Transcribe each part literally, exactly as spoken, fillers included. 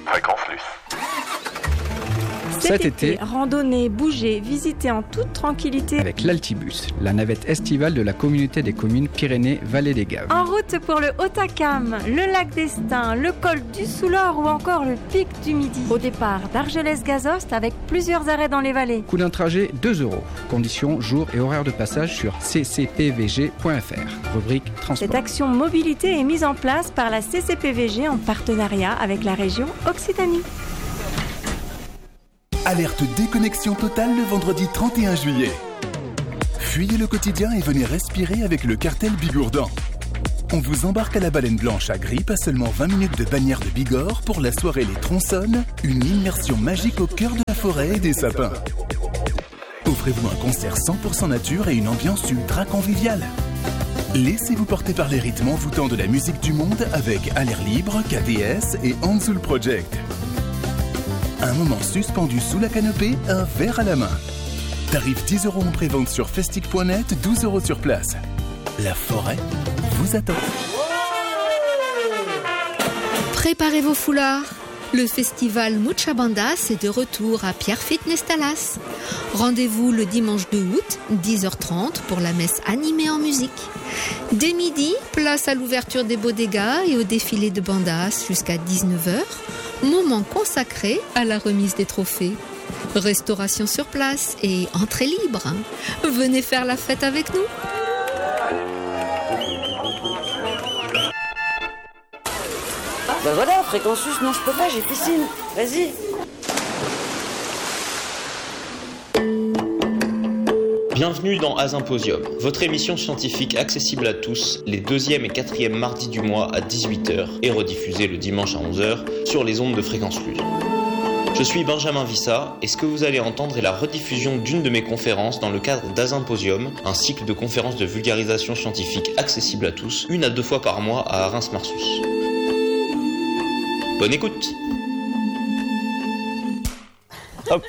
Fréquence Luce. Cet, Cet été, été, randonnez, bougez, visitez en toute tranquillité avec l'Altibus, la navette estivale de la communauté des communes Pyrénées-Vallée des Gaves. En route pour le Haut-Acam, le lac d'Estaing, le col du Soulor ou encore le pic du Midi. Au départ d'Argelès-Gazost avec plusieurs arrêts dans les vallées. Coût d'un trajet deux euros. Conditions, jours et horaires de passage sur c c p v g point f r. Rubrique transport. Cette action mobilité est mise en place par la C C P V G en partenariat avec la région Occitanie. Alerte déconnexion totale le vendredi trente et un juillet. Fuyez le quotidien et venez respirer avec le cartel Bigourdan. On vous embarque à la Baleine Blanche à Grippe à seulement vingt minutes de Bagnères de Bigorre pour la soirée Les Tronçonnes, une immersion magique au cœur de la forêt et des sapins. Offrez-vous un concert cent pour cent nature et une ambiance ultra conviviale. Laissez-vous porter par les rythmes envoûtants de la musique du monde avec À l'air libre, K D S et Anzul Project. Un moment suspendu sous la canopée, un verre à la main. Tarif dix euros en prévente sur festic point net, douze euros sur place. La forêt vous attend. Préparez vos foulards. Le festival Mucha Bandas est de retour à Pierrefitte Nestalas. Rendez-vous le dimanche deux août, dix heures trente, pour la messe animée en musique. Dès midi, place à l'ouverture des bodegas et au défilé de bandas jusqu'à dix-neuf heures. Moment consacré à la remise des trophées. Restauration sur place et entrée libre. Venez faire la fête avec nous. Bah voilà, Fréquence Luce, non je peux pas, j'ai piscine. Vas-y. Bienvenue dans Asymposium, votre émission scientifique accessible à tous, les deuxième et quatrième mardis du mois à dix-huit heures et rediffusée le dimanche à onze heures sur les ondes de Fréquence Luce. Je suis Benjamin Vissa et ce que vous allez entendre est la rediffusion d'une de mes conférences dans le cadre d'Asymposium, un cycle de conférences de vulgarisation scientifique accessible à tous, une à deux fois par mois à Reims-Marsus. Bonne écoute. Hop.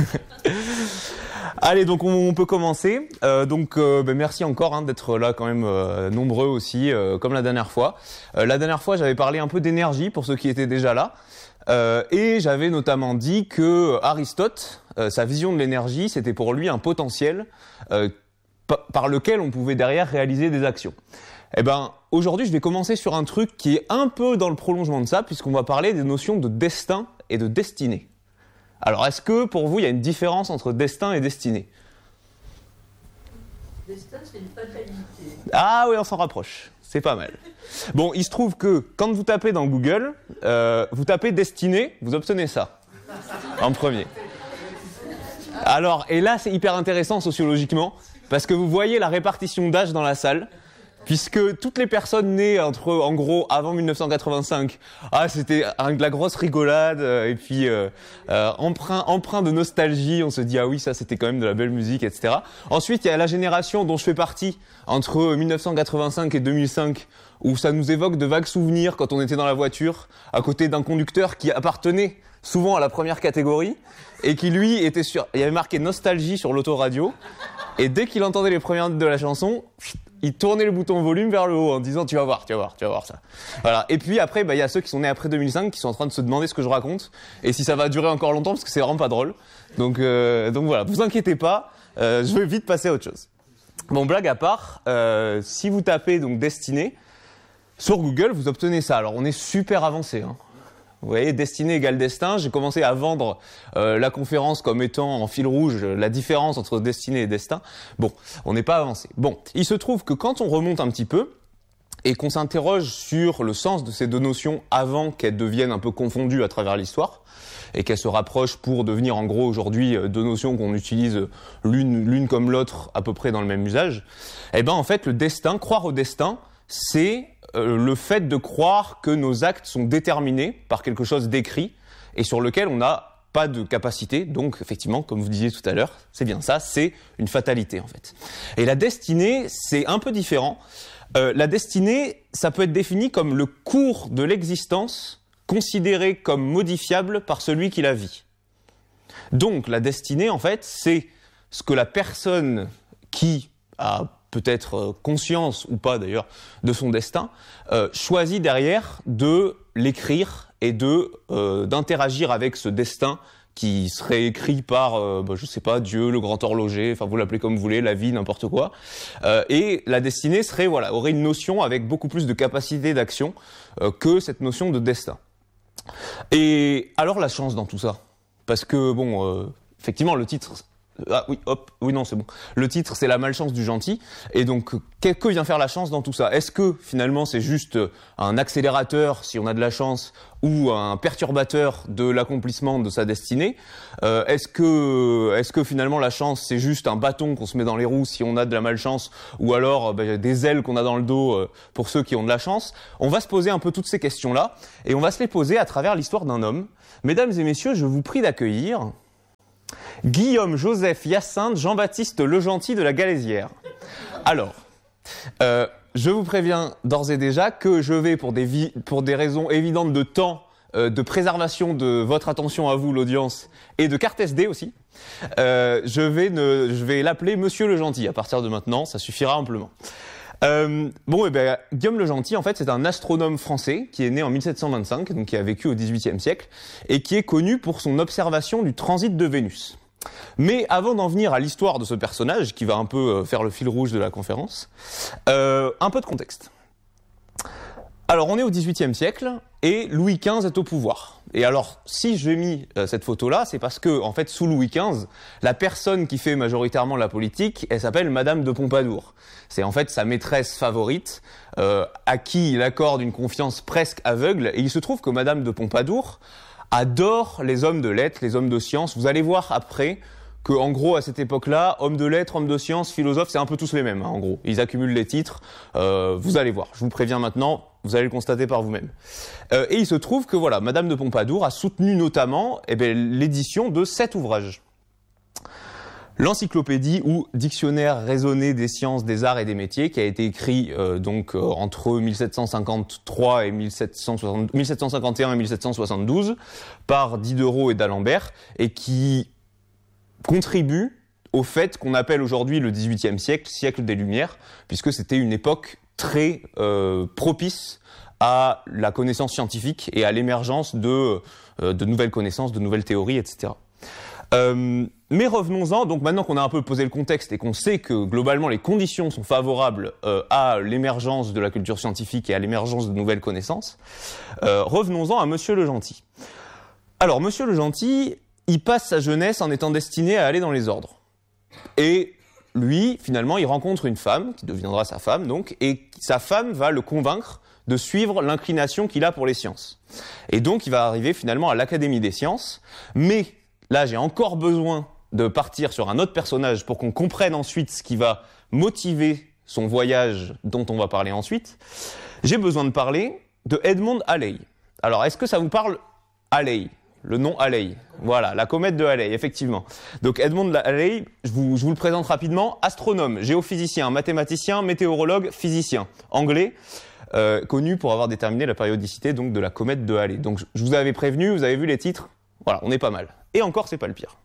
Allez, donc on, on peut commencer. Euh, donc euh, ben merci encore hein, d'être là quand même euh, nombreux aussi, euh, comme la dernière fois. Euh, la dernière fois, j'avais parlé un peu d'énergie pour ceux qui étaient déjà là. Euh, et j'avais notamment dit que Aristote, euh, sa vision de l'énergie, c'était pour lui un potentiel euh, p- par lequel on pouvait derrière réaliser des actions. Eh ben, aujourd'hui, je vais commencer sur un truc qui est un peu dans le prolongement de ça, puisqu'on va parler des notions de destin et de destinée. Alors, est-ce que, pour vous, il y a une différence entre destin et destinée ? Destin, c'est une fatalité. Ah oui, on s'en rapproche. C'est pas mal. Bon, il se trouve que, quand vous tapez dans Google, euh, vous tapez destinée, vous obtenez ça. En premier. Alors, et là, c'est hyper intéressant sociologiquement, parce que vous voyez la répartition d'âge dans la salle, puisque toutes les personnes nées entre, en gros, avant dix-neuf cent quatre-vingt-cinq, ah, c'était un, de la grosse rigolade, euh, et puis euh, euh, emprunt, emprunt de nostalgie, on se dit, ah oui, ça, c'était quand même de la belle musique, et cetera. Ensuite, il y a la génération dont je fais partie, entre dix-neuf cent quatre-vingt-cinq et deux mille cinq, où ça nous évoque de vagues souvenirs quand on était dans la voiture, à côté d'un conducteur qui appartenait souvent à la première catégorie, et qui, lui, était sur... Il y avait marqué nostalgie sur l'autoradio, et dès qu'il entendait les premières notes de la chanson, il tournait le bouton volume vers le haut en disant tu vas voir, tu vas voir, tu vas voir ça. Voilà. Et puis après, bah il y a ceux qui sont nés après deux mille cinq qui sont en train de se demander ce que je raconte et si ça va durer encore longtemps parce que c'est vraiment pas drôle. Donc euh, donc voilà, vous inquiétez pas, euh, je vais vite passer à autre chose. Bon, blague à part, euh, si vous tapez donc destinée sur Google, vous obtenez ça. Alors on est super avancé, hein. Vous voyez, destinée égale destin. J'ai commencé à vendre euh, la conférence comme étant en fil rouge la différence entre destinée et destin. Bon, on n'est pas avancé. Bon, il se trouve que quand on remonte un petit peu et qu'on s'interroge sur le sens de ces deux notions avant qu'elles deviennent un peu confondues à travers l'histoire et qu'elles se rapprochent pour devenir en gros aujourd'hui deux notions qu'on utilise l'une, l'une comme l'autre à peu près dans le même usage, eh ben en fait le destin, croire au destin, c'est euh, le fait de croire que nos actes sont déterminés par quelque chose d'écrit et sur lequel on n'a pas de capacité. Donc, effectivement, comme vous disiez tout à l'heure, c'est bien ça, c'est une fatalité en fait. Et la destinée, c'est un peu différent. Euh, la destinée, ça peut être défini comme le cours de l'existence considéré comme modifiable par celui qui la vit. Donc, la destinée, en fait, c'est ce que la personne qui a peut-être conscience ou pas d'ailleurs de son destin, euh, choisit derrière de l'écrire et de euh, d'interagir avec ce destin qui serait écrit par, euh, bah, je sais pas, Dieu, le grand horloger, enfin vous l'appelez comme vous voulez, la vie, n'importe quoi. Euh, et la destinée serait, voilà, aurait une notion avec beaucoup plus de capacité d'action euh, que cette notion de destin. Et alors la chance dans tout ça, parce que bon, euh, effectivement le titre, ah oui, hop, oui non c'est bon, le titre c'est la malchance du gentil, et donc que, que vient faire la chance dans tout ça? Est-ce que finalement c'est juste un accélérateur si on a de la chance, ou un perturbateur de l'accomplissement de sa destinée? euh, Est-ce que, est-ce que finalement la chance c'est juste un bâton qu'on se met dans les roues si on a de la malchance, ou alors ben, des ailes qu'on a dans le dos euh, pour ceux qui ont de la chance? On va se poser un peu toutes ces questions-là, et on va se les poser à travers l'histoire d'un homme. Mesdames et messieurs, je vous prie d'accueillir Guillaume Joseph Hyacinthe Jean-Baptiste Legentil de la Galésière. Alors, euh, je vous préviens d'ores et déjà que je vais, pour des, vi- pour des raisons évidentes de temps, euh, de préservation de votre attention à vous, l'audience, et de carte S D aussi, euh, je vais, ne, je vais l'appeler Monsieur Legentil. À partir de maintenant, ça suffira amplement. Euh, bon, eh ben, Guillaume Legentil, en fait, c'est un astronome français qui est né en mille sept cent vingt-cinq, donc qui a vécu au dix-huitième siècle, et qui est connu pour son observation du transit de Vénus. Mais avant d'en venir à l'histoire de ce personnage, qui va un peu faire le fil rouge de la conférence, euh, un peu de contexte. Alors, on est au dix-huitième siècle, et Louis quinze est au pouvoir. Et alors, si j'ai mis euh, cette photo-là, c'est parce que, en fait, sous Louis quinze, la personne qui fait majoritairement la politique, elle s'appelle Madame de Pompadour. C'est en fait sa maîtresse favorite, euh, à qui il accorde une confiance presque aveugle. Et il se trouve que Madame de Pompadour adore les hommes de lettres, les hommes de science. Vous allez voir après que, en gros, à cette époque-là, hommes de lettres, hommes de sciences, philosophes, c'est un peu tous les mêmes, hein, en gros. Ils accumulent les titres. Euh, vous allez voir. Je vous préviens maintenant. Vous allez le constater par vous-même. Euh, et il se trouve que, voilà, Madame de Pompadour a soutenu notamment, eh bien, l'édition de sept ouvrages. L'encyclopédie ou dictionnaire raisonné des sciences, des arts et des métiers, qui a été écrit euh, donc euh, entre mille sept cent cinquante-trois et mille sept cent soixante, mille sept cent cinquante et un et mille sept cent soixante-douze par Diderot et d'Alembert, et qui contribue au fait qu'on appelle aujourd'hui le dix-huitième siècle, siècle des Lumières, puisque c'était une époque très euh, propice à la connaissance scientifique et à l'émergence de, euh, de nouvelles connaissances, de nouvelles théories, et cetera. Euh, mais revenons-en, donc maintenant qu'on a un peu posé le contexte et qu'on sait que globalement les conditions sont favorables euh, à l'émergence de la culture scientifique et à l'émergence de nouvelles connaissances, euh, revenons-en à Monsieur Legentil. Alors Monsieur Legentil, il passe sa jeunesse en étant destiné à aller dans les ordres. Et lui, finalement, il rencontre une femme, qui deviendra sa femme donc, et sa femme va le convaincre de suivre l'inclination qu'il a pour les sciences. Et donc il va arriver finalement à l'Académie des sciences, mais là, j'ai encore besoin de partir sur un autre personnage pour qu'on comprenne ensuite ce qui va motiver son voyage dont on va parler ensuite. J'ai besoin de parler de Edmond Halley. Alors, est-ce que ça vous parle, Halley? Le nom Halley. Voilà, la comète de Halley, effectivement. Donc Edmond Halley, je vous, je vous le présente rapidement. Astronome, géophysicien, mathématicien, météorologue, physicien. Anglais, euh, connu pour avoir déterminé la périodicité donc, de la comète de Halley. Donc je vous avais prévenu, vous avez vu les titres. Voilà, on est pas mal. Et encore, c'est pas le pire.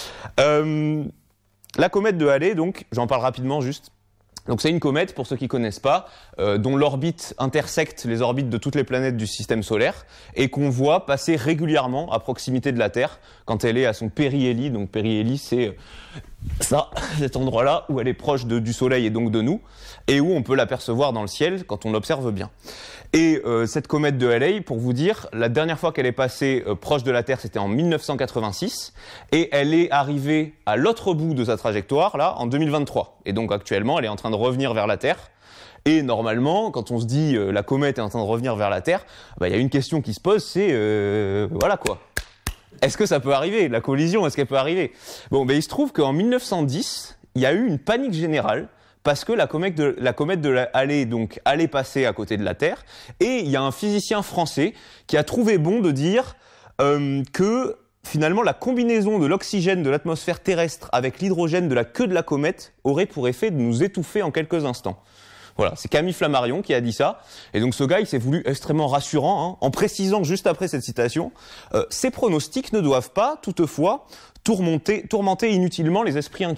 Euh, la comète de Halley, donc, j'en parle rapidement juste. Donc c'est une comète, pour ceux qui connaissent pas, euh, dont l'orbite intersecte les orbites de toutes les planètes du système solaire et qu'on voit passer régulièrement à proximité de la Terre quand elle est à son périhélie. Donc périhélie, c'est ça, cet endroit-là où elle est proche de, du Soleil et donc de nous, et où on peut l'apercevoir dans le ciel quand on l'observe bien. Et euh, cette comète de Halley, pour vous dire, la dernière fois qu'elle est passée euh, proche de la Terre, c'était en mille neuf cent quatre-vingt-six, et elle est arrivée à l'autre bout de sa trajectoire, là, en deux mille vingt-trois. Et donc actuellement, elle est en train de revenir vers la Terre. Et normalement, quand on se dit euh, la comète est en train de revenir vers la Terre, bah, y a une question qui se pose, c'est euh, voilà quoi. Est-ce que ça peut arriver? La collision, est-ce qu'elle peut arriver? Bon, ben il se trouve qu'en mille neuf cent dix, il y a eu une panique générale parce que la comète de la comète de Halley donc allait passer à côté de la Terre, et il y a un physicien français qui a trouvé bon de dire euh, que finalement la combinaison de l'oxygène de l'atmosphère terrestre avec l'hydrogène de la queue de la comète aurait pour effet de nous étouffer en quelques instants. Voilà, c'est Camille Flammarion qui a dit ça. Et donc ce gars, il s'est voulu extrêmement rassurant, hein, en précisant juste après cette citation, euh, ces pronostics ne doivent pas, toutefois, tourmenter, tourmenter inutilement les esprits inquiets.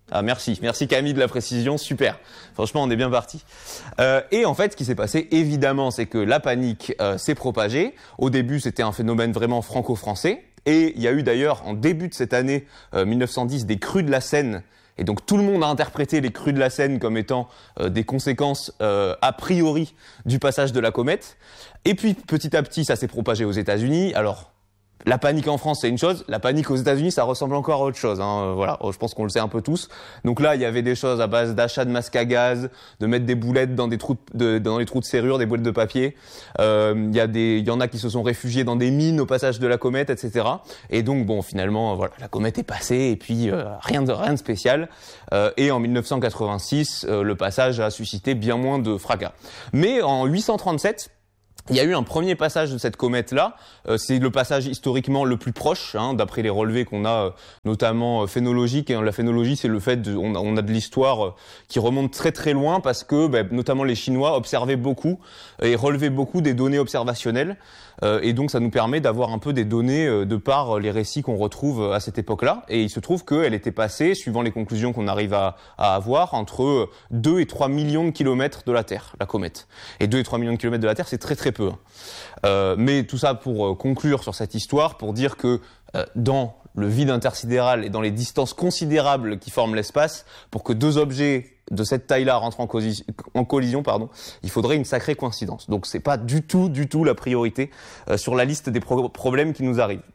Ah merci, merci Camille de la précision, super. Franchement, on est bien parti. Euh, et en fait, ce qui s'est passé, évidemment, c'est que la panique euh, s'est propagée. Au début, c'était un phénomène vraiment franco-français. Et il y a eu d'ailleurs, en début de cette année euh, mille neuf cent dix, des crues de la Seine. Et donc tout le monde a interprété les crues de la Seine comme étant euh, des conséquences euh, a priori du passage de la comète. Et puis petit à petit, ça s'est propagé aux États-Unis. Alors la panique en France, c'est une chose. La panique aux États-Unis, ça ressemble encore à autre chose. Hein. Voilà, je pense qu'on le sait un peu tous. Donc là, il y avait des choses à base d'achat de masques à gaz, de mettre des boulettes dans des trous de, dans les trous de serrure, des boulettes de papier. Euh, il y a des, il y en a qui se sont réfugiés dans des mines au passage de la comète, et cetera. Et donc bon, finalement, voilà, la comète est passée et puis euh, rien de rien de spécial. Euh, et en mille neuf cent quatre-vingt-six, euh, le passage a suscité bien moins de fracas. Mais en huit cent trente-sept. Il y a eu un premier passage de cette comète-là. Euh, c'est le passage historiquement le plus proche, hein, d'après les relevés qu'on a, euh, notamment euh, phénologiques. Et la phénologie, c'est le fait de, on a, on a de l'histoire euh, qui remonte très très loin parce que, bah, notamment les Chinois observaient beaucoup et relevaient beaucoup des données observationnelles. Euh, et donc, ça nous permet d'avoir un peu des données euh, de par les récits qu'on retrouve à cette époque-là. Et il se trouve qu'elle était passée, suivant les conclusions qu'on arrive à, à avoir, entre deux et trois millions de kilomètres de la Terre, la comète. Et deux et trois millions de kilomètres de la Terre, c'est très très peu. Euh, mais tout ça pour euh, conclure sur cette histoire, pour dire que euh, dans le vide intersidéral et dans les distances considérables qui forment l'espace, pour que deux objets de cette taille-là rentrent en, collision, en collision, pardon, il faudrait une sacrée coïncidence. Donc c'est pas du tout, du tout la priorité euh, sur la liste des pro- problèmes qui nous arrivent.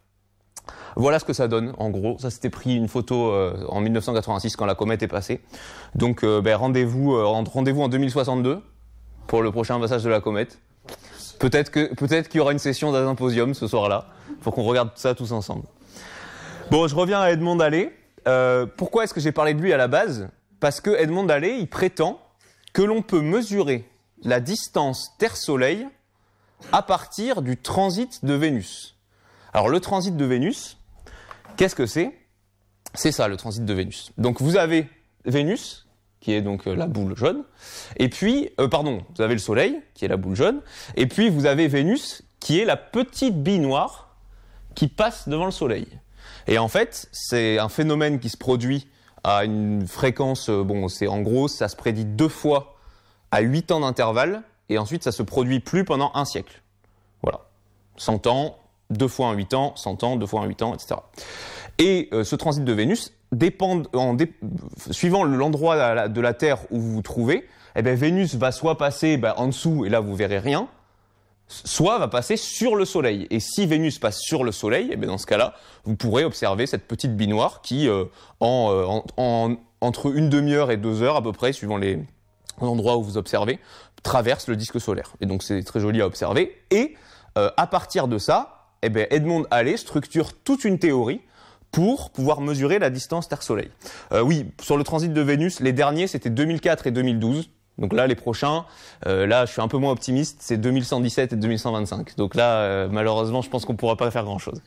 Voilà ce que ça donne, en gros. Ça, c'était pris une photo euh, en mille neuf cent quatre-vingt-six quand la comète est passée. Donc euh, ben, rendez-vous, euh, rendez-vous en deux mille soixante-deux pour le prochain passage de la comète. Peut-être que peut-être qu'il y aura une session d'un symposium ce soir-là, pour qu'on regarde ça tous ensemble. Bon, je reviens à Edmond Halley. Euh, pourquoi est-ce que j'ai parlé de lui à la base ? Parce que Edmond Halley, il prétend que l'on peut mesurer la distance Terre-Soleil à partir du transit de Vénus. Alors le transit de Vénus, qu'est-ce que c'est ? C'est ça, le transit de Vénus. Donc vous avez Vénus, qui est donc la boule jaune, et puis, euh, pardon, vous avez le Soleil, qui est la boule jaune, et puis vous avez Vénus, qui est la petite bille noire qui passe devant le Soleil. Et en fait, c'est un phénomène qui se produit à une fréquence, euh, bon, c'est en gros, ça se prédit deux fois à huit ans d'intervalle, et ensuite ça se produit plus pendant un siècle. Voilà. cent ans, deux fois en huit ans, cent ans, deux fois en huit ans, et cetera. Et euh, ce transit de Vénus, dépend, en dé, suivant l'endroit de la, de la Terre où vous vous trouvez, eh ben Vénus va soit passer ben, en dessous, et là vous verrez rien, soit va passer sur le Soleil. Et si Vénus passe sur le Soleil, eh ben dans ce cas-là, vous pourrez observer cette petite bille noire qui, euh, en, euh, en, en, entre une demi-heure et deux heures à peu près, suivant les endroits où vous observez, traverse le disque solaire. Et donc c'est très joli à observer. Et euh, à partir de ça, eh ben Edmond Halley structure toute une théorie pour pouvoir mesurer la distance Terre-Soleil. Euh, oui, sur le transit de Vénus, les derniers c'était deux mille quatre et deux mille douze. Donc là, les prochains, euh, là, je suis un peu moins optimiste, c'est deux mille cent dix-sept et deux mille cent vingt-cinq. Donc là, euh, malheureusement, je pense qu'on ne pourra pas faire grand-chose.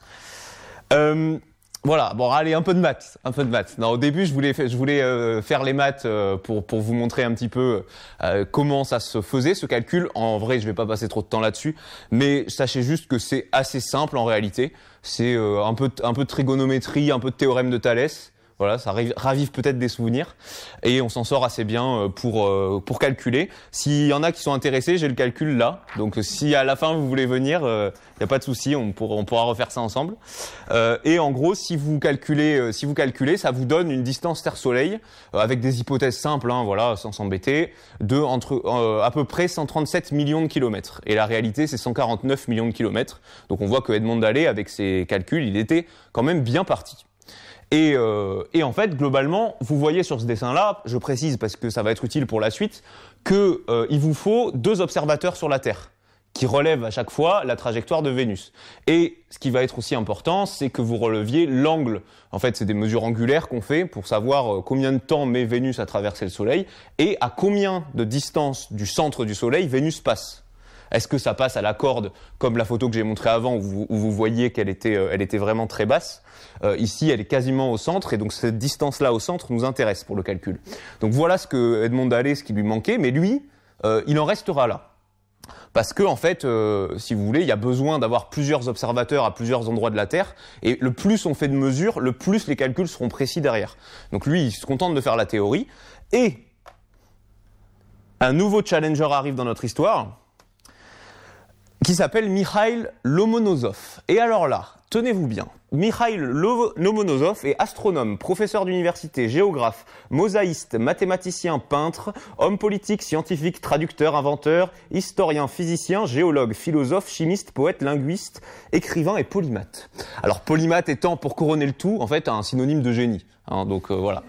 Euh, voilà, bon, allez, un peu de maths, un peu de maths. Non, au début, je voulais, je voulais euh, faire les maths euh, pour pour vous montrer un petit peu euh, comment ça se faisait, ce calcul. En vrai, je vais pas passer trop de temps là-dessus, mais sachez juste que c'est assez simple en réalité. C'est euh, un peu un peu de trigonométrie, un peu de théorème de Thalès. Voilà, ça ravive peut-être des souvenirs et on s'en sort assez bien pour pour calculer. S'il y en a qui sont intéressés, j'ai le calcul là. Donc si à la fin vous voulez venir, il euh, y a pas de souci, on pourra on pourra refaire ça ensemble. Euh, et en gros, si vous calculez euh, si vous calculez, ça vous donne une distance Terre-Soleil euh, avec des hypothèses simples, hein, voilà, sans s'embêter, de entre euh, à peu près cent trente-sept millions de kilomètres. Et la réalité, c'est cent quarante-neuf millions de kilomètres. Donc on voit que Edmond Halley, avec ses calculs, il était quand même bien parti. Et, euh, et en fait, globalement, vous voyez sur ce dessin-là, je précise parce que ça va être utile pour la suite, que euh, il vous faut deux observateurs sur la Terre qui relèvent à chaque fois la trajectoire de Vénus. Et ce qui va être aussi important, c'est que vous releviez l'angle. En fait, c'est des mesures angulaires qu'on fait pour savoir euh, combien de temps met Vénus à traverser le Soleil et à combien de distance du centre du Soleil Vénus passe. Est-ce que ça passe à la corde, comme la photo que j'ai montrée avant, où vous, où vous voyez qu'elle était, euh, elle était vraiment très basse. Euh, ici, elle est quasiment au centre, et donc cette distance-là au centre nous intéresse pour le calcul. Donc voilà ce que Edmond Halley, ce qui lui manquait, mais lui, euh, il en restera là. Parce que en fait, euh, si vous voulez, il y a besoin d'avoir plusieurs observateurs à plusieurs endroits de la Terre, et le plus on fait de mesures, le plus les calculs seront précis derrière. Donc lui, il se contente de faire la théorie, et un nouveau challenger arrive dans notre histoire, qui s'appelle Mikhail Lomonosov. Et alors là, tenez-vous bien, Mikhail Lomonosov est astronome, professeur d'université, géographe, mosaïste, mathématicien, peintre, homme politique, scientifique, traducteur, inventeur, historien, physicien, géologue, philosophe, chimiste, poète, linguiste, écrivain et polymathe. Alors polymathe étant, pour couronner le tout, en fait un synonyme de génie. Hein, donc euh, voilà.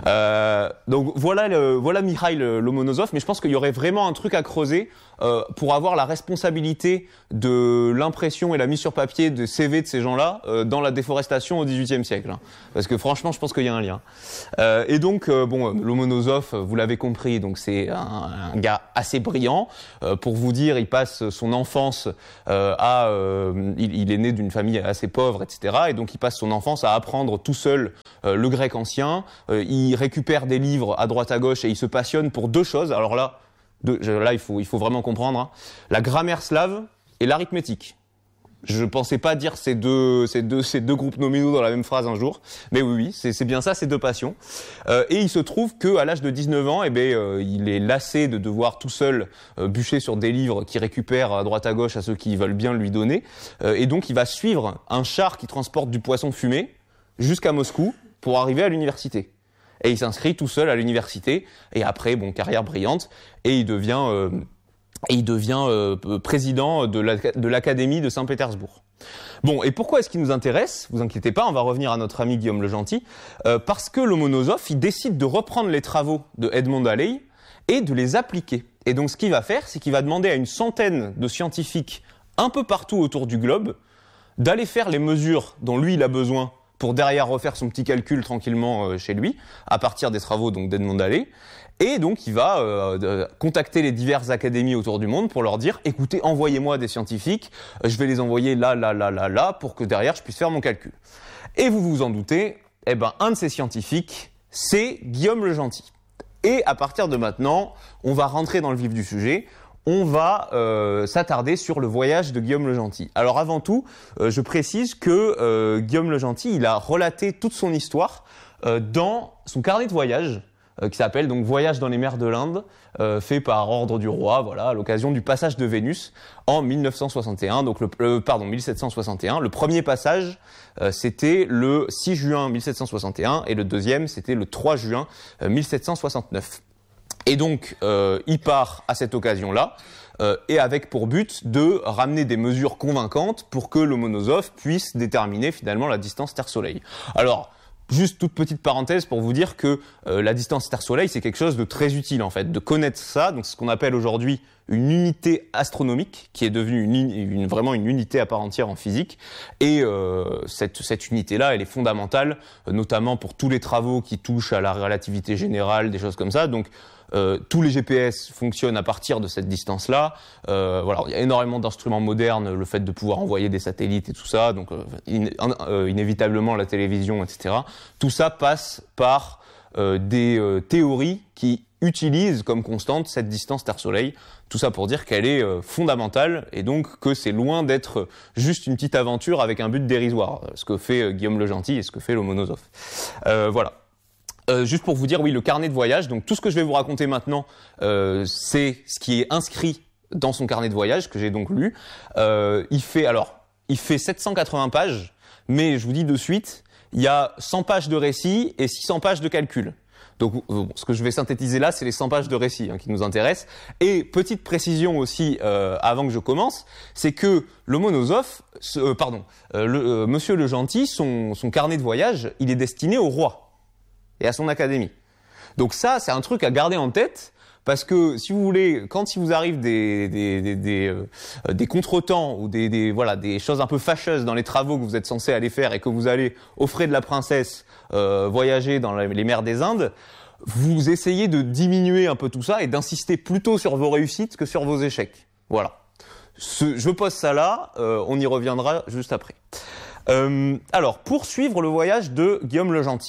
Euh, donc voilà, le, voilà Mikhail Lomonosov, mais je pense qu'il y aurait vraiment un truc à creuser euh, pour avoir la responsabilité de l'impression et la mise sur papier de C V de ces gens-là euh, dans la déforestation au dix-huitième siècle. Hein, parce que franchement, je pense qu'il y a un lien. Euh, et donc, euh, bon, Lomonosov, vous l'avez compris, donc c'est un, un gars assez brillant. Euh, pour vous dire, il passe son enfance euh, à, euh, il, il est né d'une famille assez pauvre, et cetera. Et donc, il passe son enfance à apprendre tout seul euh, le grec ancien, euh, il récupère des livres à droite à gauche et il se passionne pour deux choses. Alors là, deux, là il faut, il faut vraiment comprendre, hein. La grammaire slave et l'arithmétique. Je pensais pas dire ces deux, ces deux, ces deux groupes nominaux dans la même phrase un jour, mais oui, oui, c'est, c'est bien ça, ces deux passions. Euh, et il se trouve que à l'âge de dix-neuf ans, eh ben, euh, il est lassé de devoir tout seul euh, bûcher sur des livres qu'il récupère à droite à gauche à ceux qui veulent bien lui donner, euh, et donc il va suivre un char qui transporte du poisson fumé jusqu'à Moscou pour arriver à l'université. Et il s'inscrit tout seul à l'université, et après, bon, carrière brillante, et il devient, euh, et il devient euh, président de, la, de l'Académie de Saint-Pétersbourg. Bon, et pourquoi est-ce qu'il nous intéresse ? Vous inquiétez pas, on va revenir à notre ami Guillaume le Gentil, euh, parce que Lomonosov, il décide de reprendre les travaux de Edmond Halley et de les appliquer. Et donc, ce qu'il va faire, c'est qu'il va demander à une centaine de scientifiques un peu partout autour du globe d'aller faire les mesures dont lui, il a besoin pour derrière refaire son petit calcul tranquillement euh, chez lui, à partir des travaux donc d'Edmond Halley. Et donc, il va euh, contacter les diverses académies autour du monde pour leur dire « Écoutez, envoyez-moi des scientifiques, je vais les envoyer là, là, là, là, là, pour que derrière, je puisse faire mon calcul. » Et vous vous en doutez, eh ben, un de ces scientifiques, c'est Guillaume le Gentil. Et à partir de maintenant, on va rentrer dans le vif du sujet. On va euh, s'attarder sur le voyage de Guillaume le Gentil. Alors avant tout, euh, je précise que euh, Guillaume le Gentil, il a relaté toute son histoire euh, dans son carnet de voyage, euh, qui s'appelle donc Voyage dans les mers de l'Inde, euh, fait par ordre du roi, voilà, à l'occasion du passage de Vénus en mille neuf cent soixante et un, donc le, euh, pardon, mille sept cent soixante et un. Le premier passage, euh, c'était le six juin mille sept cent soixante et un, et le deuxième, c'était le trois juin euh, mille sept cent soixante-neuf. Et donc, euh, il part à cette occasion-là, euh, et avec pour but de ramener des mesures convaincantes pour que Lomonosov puisse déterminer finalement la distance Terre-Soleil. Alors, juste toute petite parenthèse pour vous dire que euh, la distance Terre-Soleil, c'est quelque chose de très utile en fait, de connaître ça. Donc, c'est ce qu'on appelle aujourd'hui une unité astronomique, qui est devenue une, une, vraiment une unité à part entière en physique. Et euh, cette, cette unité-là, elle est fondamentale, euh, notamment pour tous les travaux qui touchent à la relativité générale, des choses comme ça. Donc, Euh, tous les G P S fonctionnent à partir de cette distance-là. Euh, voilà, il y a énormément d'instruments modernes, le fait de pouvoir envoyer des satellites et tout ça, donc euh, in, euh, inévitablement la télévision, et cetera. Tout ça passe par euh, des euh, théories qui utilisent comme constante cette distance Terre-Soleil. Tout ça pour dire qu'elle est euh, fondamentale et donc que c'est loin d'être juste une petite aventure avec un but dérisoire, ce que fait euh, Guillaume le Gentil et ce que fait Lomonosov. Euh, voilà. Euh, juste pour vous dire, oui, le carnet de voyage, donc tout ce que je vais vous raconter maintenant, euh, c'est ce qui est inscrit dans son carnet de voyage, que j'ai donc lu. Euh, il fait, alors, il fait sept cent quatre-vingts pages, mais je vous dis de suite, il y a cent pages de récit et six cents pages de calcul. Donc, bon, ce que je vais synthétiser là, c'est les cent pages de récit hein, qui nous intéressent. Et petite précision aussi, euh, avant que je commence, c'est que Lomonosov, euh, pardon, euh, le, euh, Monsieur le Gentil, son, son carnet de voyage, il est destiné au roi et à son académie. Donc ça, c'est un truc à garder en tête, parce que si vous voulez, quand il vous arrive des des des des, euh, des contretemps ou des des voilà des choses un peu fâcheuses dans les travaux que vous êtes censé aller faire et que vous allez aux frais de la princesse euh, voyager dans les mers des Indes, vous essayez de diminuer un peu tout ça et d'insister plutôt sur vos réussites que sur vos échecs. Voilà. Ce, je pose ça là, euh, on y reviendra juste après. Euh, alors, pour suivre le voyage de Guillaume le Gentil,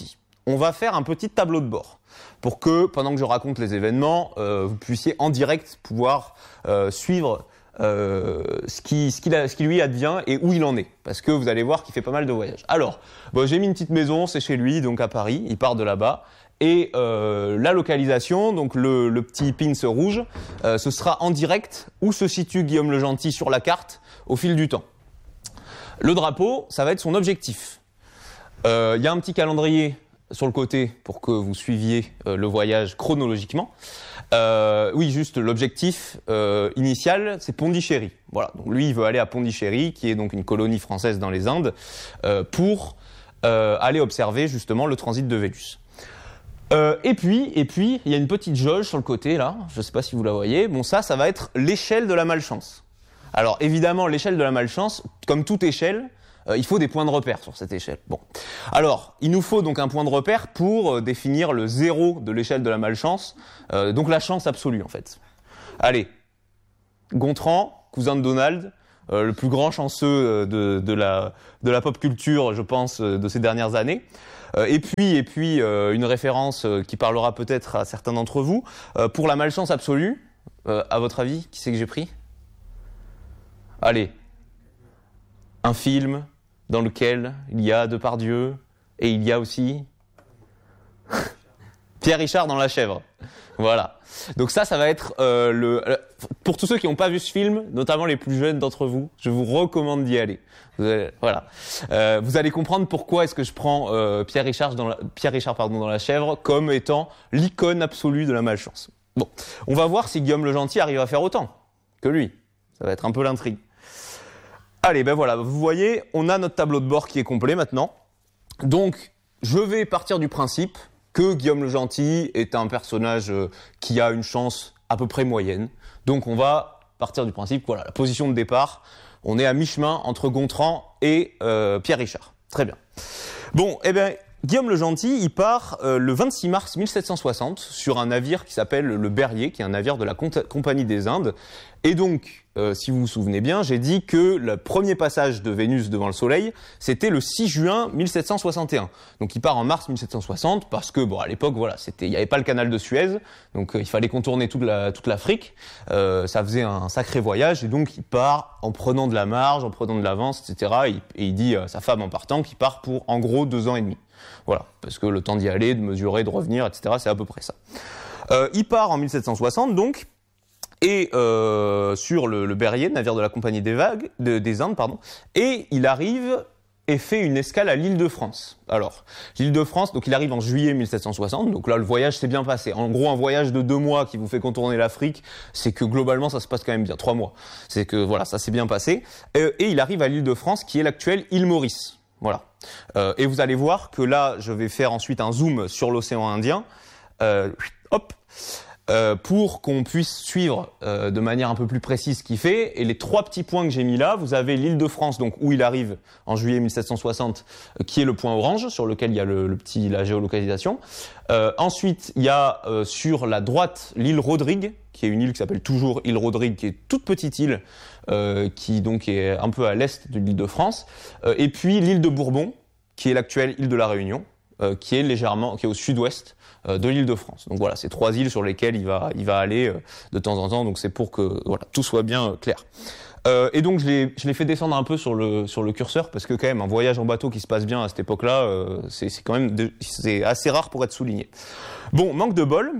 on va faire un petit tableau de bord pour que, pendant que je raconte les événements, euh, vous puissiez en direct pouvoir euh, suivre euh, ce, qui, ce, qui, ce qui lui advient et où il en est. Parce que vous allez voir qu'il fait pas mal de voyages. Alors, bon, j'ai mis une petite maison, c'est chez lui, donc à Paris, il part de là-bas. Et euh, la localisation, donc le, le petit pins rouge, euh, ce sera en direct où se situe Guillaume le Gentil sur la carte au fil du temps. Le drapeau, ça va être son objectif. Il euh, y a un petit calendrier sur le côté pour que vous suiviez euh, le voyage chronologiquement. Euh, oui, juste l'objectif euh, initial, c'est Pondichéry. Voilà, donc lui, il veut aller à Pondichéry, qui est donc une colonie française dans les Indes, euh, pour euh, aller observer justement le transit de Vénus. Euh, et puis, et puis, il y a une petite jauge sur le côté là. Je ne sais pas si vous la voyez. Bon, ça, ça va être l'échelle de la malchance. Alors, évidemment, l'échelle de la malchance, comme toute échelle, euh, il faut des points de repère sur cette échelle. Bon, alors, il nous faut donc un point de repère pour euh, définir le zéro de l'échelle de la malchance, euh, donc la chance absolue en fait. Allez, Gontran, cousin de Donald, euh, le plus grand chanceux de, de la de la pop culture, je pense, de ces dernières années. Euh, et puis, et puis, euh, une référence euh, qui parlera peut-être à certains d'entre vous euh, pour la malchance absolue. Euh, à votre avis, qui c'est que j'ai pris ? Allez, un film dans lequel il y a Depardieu et il y a aussi Pierre Richard dans La Chèvre. Voilà. Donc ça, ça va être euh, le. Pour tous ceux qui n'ont pas vu ce film, notamment les plus jeunes d'entre vous, je vous recommande d'y aller. Vous allez, voilà. Euh, vous allez comprendre pourquoi est-ce que je prends euh, Pierre Richard dans la, Pierre Richard pardon dans La Chèvre comme étant l'icône absolue de la malchance. Bon, on va voir si Guillaume le Gentil arrive à faire autant que lui. Ça va être un peu l'intrigue. Allez, ben voilà, vous voyez, on a notre tableau de bord qui est complet maintenant. Donc, je vais partir du principe que Guillaume le Gentil est un personnage qui a une chance à peu près moyenne. Donc, on va partir du principe que voilà, la position de départ, on est à mi-chemin entre Gontran et euh, Pierre Richard. Très bien. Bon, eh bien, Guillaume le Gentil, il part euh, le vingt-six mars mille sept cent soixante sur un navire qui s'appelle le Berryer, qui est un navire de la Comte- Compagnie des Indes. Et donc, euh, si vous vous souvenez bien, j'ai dit que le premier passage de Vénus devant le Soleil, c'était le six juin mille sept cent soixante et un. Donc, il part en mars mille sept cent soixante parce que, bon, à l'époque, voilà, c'était, il n'y avait pas le canal de Suez, donc euh, il fallait contourner toute la, toute l'Afrique. Euh, ça faisait un sacré voyage, et donc il part en prenant de la marge, en prenant de l'avance, et cetera. Et, et il dit à sa femme en partant qu'il part pour, en gros, deux ans et demi. Voilà, parce que le temps d'y aller, de mesurer, de revenir, et cetera, c'est à peu près ça. Euh, il part en mille sept cent soixante, donc, et euh, sur le, le Berryer, navire de la Compagnie des Vagues, de, des Indes, pardon, et il arrive et fait une escale à l'île de France. Alors, l'île de France, donc il arrive en juillet mille sept cent soixante, donc là le voyage s'est bien passé. En gros, un voyage de deux mois qui vous fait contourner l'Afrique, c'est que globalement ça se passe quand même bien, trois mois. C'est que voilà, ça s'est bien passé. Et, et il arrive à l'île de France, qui est l'actuelle île Maurice. Voilà. Euh, et vous allez voir que là, je vais faire ensuite un zoom sur l'océan Indien. Euh, hop. Euh, pour qu'on puisse suivre euh, de manière un peu plus précise ce qu'il fait. Et les trois petits points que j'ai mis là, vous avez l'île de France, donc où il arrive en juillet mille sept cent soixante, euh, qui est le point orange, sur lequel il y a le, le petit, la géolocalisation. Euh, ensuite, il y a euh, sur la droite l'île Rodrigue, qui est une île qui s'appelle toujours île Rodrigue, qui est toute petite île, euh, qui donc est un peu à l'est de l'île de France. Euh, et puis l'île de Bourbon, qui est l'actuelle île de la Réunion, euh, qui est légèrement, qui est au sud-ouest de l'île de France. Donc voilà, c'est trois îles sur lesquelles il va, il va aller euh, de temps en temps. Donc c'est pour que voilà tout soit bien euh, clair. Euh, et donc je l'ai, je l'ai fait descendre un peu sur le sur le curseur parce que quand même un voyage en bateau qui se passe bien à cette époque-là, euh, c'est, c'est quand même de, c'est assez rare pour être souligné. Bon, manque de bol.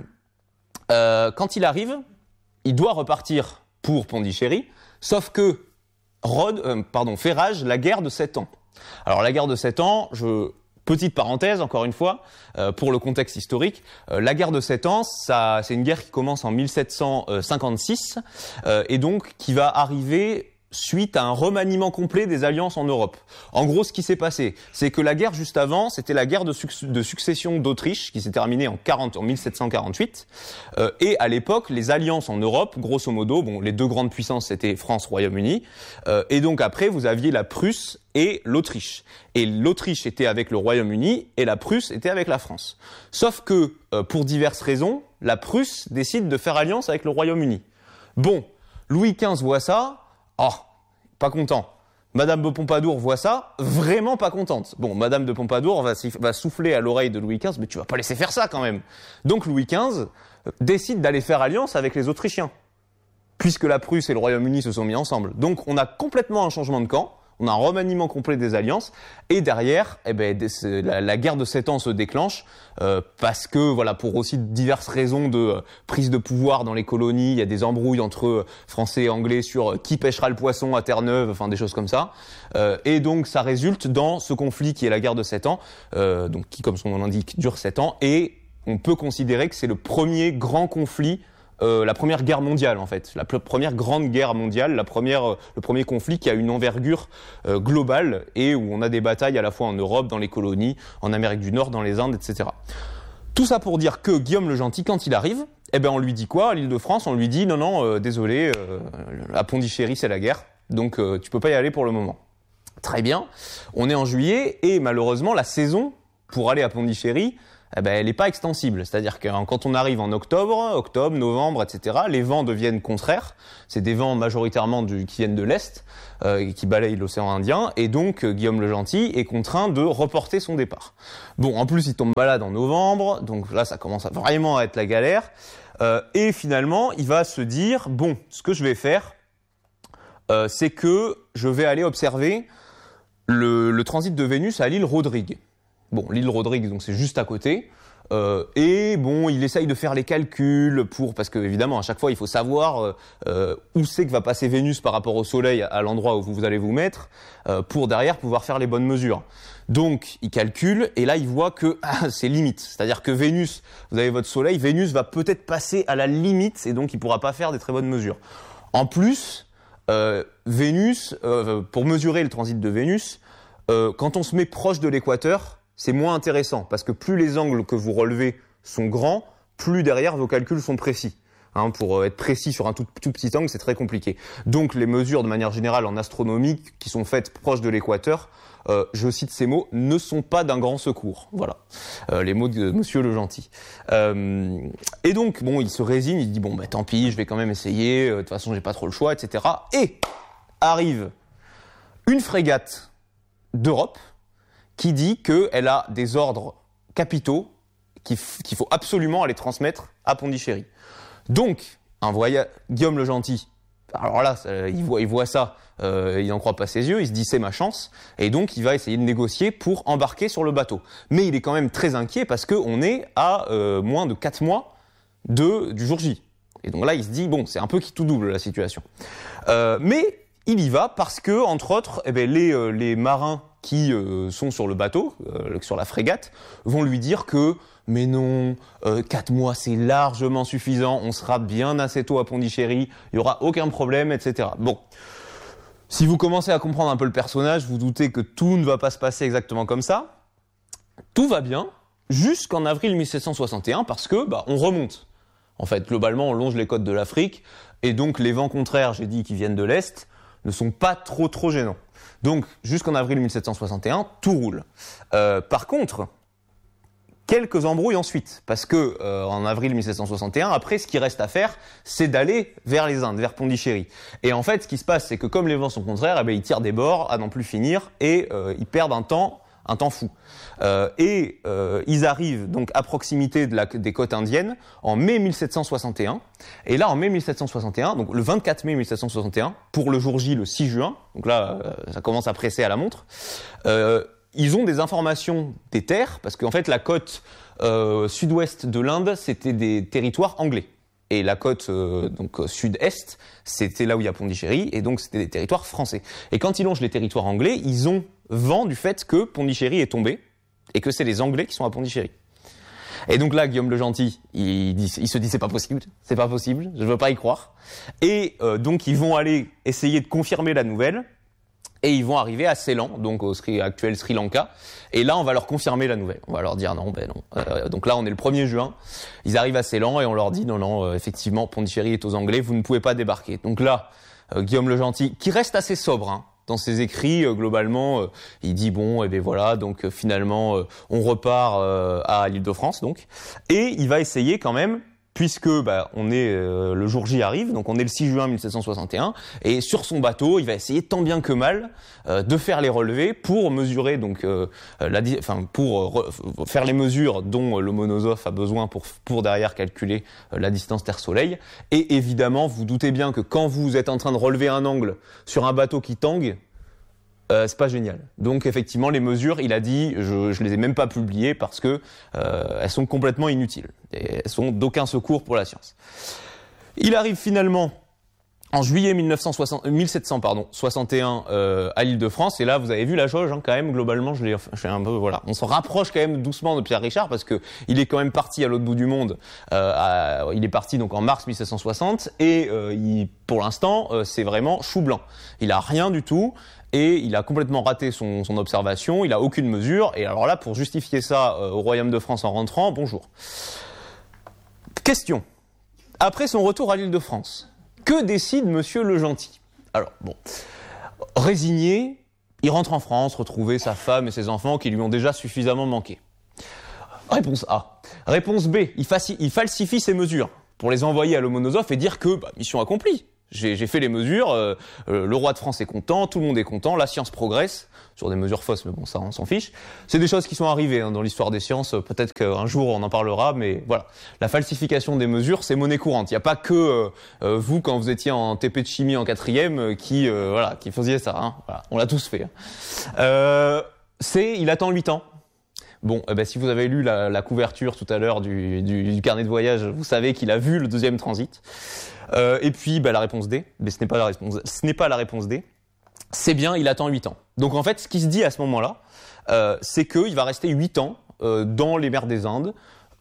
Euh, quand il arrive, il doit repartir pour Pondichéry, sauf que Rhodes, euh, pardon, fait rage la guerre de sept ans. Alors la guerre de sept ans, je Petite parenthèse, encore une fois, euh, pour le contexte historique, euh, la guerre de sept ans, ça, c'est une guerre qui commence en mille sept cent cinquante-six euh, et donc qui va arriver suite à un remaniement complet des alliances en Europe. En gros, ce qui s'est passé, c'est que la guerre juste avant, c'était la guerre de, suc- de succession d'Autriche qui s'est terminée en, quarante, en mille sept cent quarante-huit. Euh, et à l'époque, les alliances en Europe, grosso modo, bon, les deux grandes puissances, c'était France, Royaume-Uni. Euh, et donc après, vous aviez la Prusse et l'Autriche. Et l'Autriche était avec le Royaume-Uni et la Prusse était avec la France. Sauf que, euh, pour diverses raisons, la Prusse décide de faire alliance avec le Royaume-Uni. Bon, Louis quinze voit ça. Oh, pas content. Madame de Pompadour voit ça, vraiment pas contente. Bon, Madame de Pompadour va, va souffler à l'oreille de Louis quinze, mais tu vas pas laisser faire ça quand même. Donc Louis quinze décide d'aller faire alliance avec les Autrichiens, puisque la Prusse et le Royaume-Uni se sont mis ensemble. Donc on a complètement un changement de camp, on a un remaniement complet des alliances, et derrière, eh ben, la, la guerre de sept ans se déclenche, euh, parce que, voilà, pour aussi diverses raisons de euh, prise de pouvoir dans les colonies, il y a des embrouilles entre euh, Français et Anglais sur euh, qui pêchera le poisson à Terre-Neuve, enfin des choses comme ça. Euh, et donc ça résulte dans ce conflit qui est la guerre de sept ans, euh, donc qui, comme son nom l'indique, dure sept ans, et on peut considérer que c'est le premier grand conflit, Euh, la première guerre mondiale en fait, la pl- première grande guerre mondiale, la première, euh, le premier conflit qui a une envergure euh, globale et où on a des batailles à la fois en Europe, dans les colonies, en Amérique du Nord, dans les Indes, et cetera. Tout ça pour dire que Guillaume le Gentil, quand il arrive, eh ben on lui dit quoi à l'Île-de-France? On lui dit non non, euh, désolé, euh, à Pondichéry c'est la guerre, donc euh, tu peux pas y aller pour le moment. Très bien, on est en juillet et malheureusement la saison pour aller à Pondichéry, eh ben, elle n'est pas extensible. C'est-à-dire que quand on arrive en octobre, octobre, novembre, et cetera, les vents deviennent contraires. C'est des vents majoritairement du, qui viennent de l'Est, euh, qui balayent l'océan Indien. Et donc, euh, Guillaume le Gentil est contraint de reporter son départ. Bon, en plus, il tombe malade en novembre. Donc là, ça commence à vraiment à être la galère. Euh, et finalement, il va se dire, bon, ce que je vais faire, euh, c'est que je vais aller observer le, le transit de Vénus à l'île Rodrigue. Bon, l'île Rodrigue, donc c'est juste à côté. Euh, et bon, il essaye de faire les calculs pour, parce que évidemment, à chaque fois, il faut savoir euh, où c'est que va passer Vénus par rapport au Soleil à l'endroit où vous allez vous mettre, euh, pour derrière pouvoir faire les bonnes mesures. Donc, il calcule et là, il voit que ah, c'est limite. C'est-à-dire que Vénus, vous avez votre Soleil, Vénus va peut-être passer à la limite et donc il pourra pas faire des très bonnes mesures. En plus, euh, Vénus, euh, pour mesurer le transit de Vénus, euh, quand on se met proche de l'équateur, c'est moins intéressant, parce que plus les angles que vous relevez sont grands, plus derrière vos calculs sont précis. Hein, pour être précis sur un tout, tout petit angle, c'est très compliqué. Donc les mesures de manière générale en astronomie qui sont faites proches de l'équateur, euh, je cite ces mots, ne sont pas d'un grand secours. Voilà, euh, les mots de Monsieur le Gentil. Euh, et donc, bon, il se résigne, il dit, bon, bah tant pis, je vais quand même essayer, euh, de toute façon, j'ai pas trop le choix, et cetera. Et arrive une frégate d'Europe, qui dit qu'elle a des ordres capitaux qu'il, f- qu'il faut absolument aller transmettre à Pondichéry. Donc, un voyage, Guillaume le Gentil, alors là, ça, il, voit, il voit ça, euh, il n'en croit pas ses yeux, il se dit c'est ma chance, et donc il va essayer de négocier pour embarquer sur le bateau. Mais il est quand même très inquiet parce qu'on est à euh, moins de quatre mois de, du jour J. Et donc là, il se dit, bon, c'est un peu qui tout double la situation. Euh, mais il y va parce que, entre autres, eh ben, les, euh, les marins qui euh, sont sur le bateau, euh, sur la frégate, vont lui dire que mais non, euh, quatre mois c'est largement suffisant, on sera bien assez tôt à Pondichéry, il y aura aucun problème, et cetera. Bon, si vous commencez à comprendre un peu le personnage, vous doutez que tout ne va pas se passer exactement comme ça. Tout va bien jusqu'en avril mille sept cent soixante et un parce que bah on remonte. En fait, globalement, on longe les côtes de l'Afrique et donc les vents contraires, j'ai dit, qui viennent de l'est, ne sont pas trop trop gênants. Donc, jusqu'en avril mille sept cent soixante et un, tout roule. Euh, par contre, quelques embrouilles ensuite, parce que euh, en avril mille sept cent soixante et un, après, ce qui reste à faire, c'est d'aller vers les Indes, vers Pondichéry. Et en fait, ce qui se passe, c'est que comme les vents sont contraires, eh bien, ils tirent des bords à n'en plus finir et euh, ils perdent un temps, un temps fou. Euh, et euh, ils arrivent donc à proximité de la, des côtes indiennes en mai mille sept cent soixante et un. Et là, en mai mille sept cent soixante et un, donc le vingt-quatre mai mille sept cent soixante et un, pour le jour J, le six juin, donc là, euh, ça commence à presser à la montre, euh, ils ont des informations des terres, parce qu'en fait, la côte euh, sud-ouest de l'Inde, c'était des territoires anglais. Et la côte euh, donc sud-est, c'était là où il y a Pondichéry, et donc c'était des territoires français. Et quand ils longent les territoires anglais, ils ont vent du fait que Pondichéry est tombé, et que c'est les Anglais qui sont à Pondichéry. Et donc là, Guillaume le Gentil, il, dit, il se dit c'est pas possible, c'est pas possible, je veux pas y croire. Et euh, donc ils vont aller essayer de confirmer la nouvelle, et ils vont arriver à Ceylan, donc au Sri, actuel Sri Lanka. Et là, on va leur confirmer la nouvelle. On va leur dire non, ben non. Euh, donc là, on est le premier juin. Ils arrivent à Ceylan et on leur dit non, non, euh, effectivement, Pondichéry est aux Anglais, vous ne pouvez pas débarquer. Donc là, euh, Guillaume le Gentil, qui reste assez sobre, hein, dans ses écrits, euh, globalement, euh, il dit bon, et ben voilà, donc euh, finalement, euh, on repart euh, à l'Île-de-France, donc, et il va essayer quand même puisque bah, on est euh, le jour J arrive, donc on est le six juin mille sept cent soixante et un, et sur son bateau, il va essayer tant bien que mal euh, de faire les relevés pour mesurer donc euh, la, enfin pour euh, faire les mesures dont euh, Lomonosov a besoin pour pour derrière calculer euh, la distance Terre-Soleil. Et évidemment, vous doutez bien que quand vous êtes en train de relever un angle sur un bateau qui tangue, Euh, c'est pas génial. Donc effectivement, les mesures, il a dit, je, je les ai même pas publiées parce que euh, elles sont complètement inutiles. Et elles sont d'aucun secours pour la science. Il arrive finalement en juillet mille neuf cent soixante, mille sept cents pardon, soixante et un euh, à l'Île-de-France. Et là, vous avez vu la jauge, hein, quand même. Globalement, je l'ai, je fais un peu, voilà, on se rapproche quand même doucement de Pierre Richard parce que il est quand même parti à l'autre bout du monde. Euh, à, il est parti donc en mars mille sept cent soixante et euh, il, pour l'instant, euh, c'est vraiment chou blanc. Il a rien du tout. Et il a complètement raté son, son observation, il a aucune mesure, et alors là, pour justifier ça euh, au Royaume de France en rentrant, bonjour. Question. Après son retour à l'Île-de-France, que décide Monsieur Le Gentil ? Alors, bon, résigné, il rentre en France, retrouver sa femme et ses enfants qui lui ont déjà suffisamment manqué. Réponse A. Réponse B, il, faci- il falsifie ses mesures pour les envoyer à Lomonosov et dire que, bah, mission accomplie. J'ai, j'ai fait les mesures, euh, euh, le roi de France est content, tout le monde est content, la science progresse, sur des mesures fausses, mais bon, ça, on s'en fiche. C'est des choses qui sont arrivées hein, dans l'histoire des sciences, peut-être qu'un jour on en parlera, mais voilà. La falsification des mesures, c'est monnaie courante. Il n'y a pas que euh, euh, vous, quand vous étiez en T P de chimie en quatrième, euh, qui, euh, voilà, qui faisiez ça. Hein. Voilà, on l'a tous fait. Hein. Euh, c'est, il attend huit ans. Bon, eh ben, si vous avez lu la, la couverture tout à l'heure du, du, du carnet de voyage, vous savez qu'il a vu le deuxième transit. Euh, et puis, bah, la réponse D, mais ce n'est pas la réponse, ce n'est pas la réponse D. C'est bien, il attend huit ans. Donc en fait, ce qui se dit à ce moment-là, euh, c'est qu'il va rester huit ans euh, dans les mers des Indes,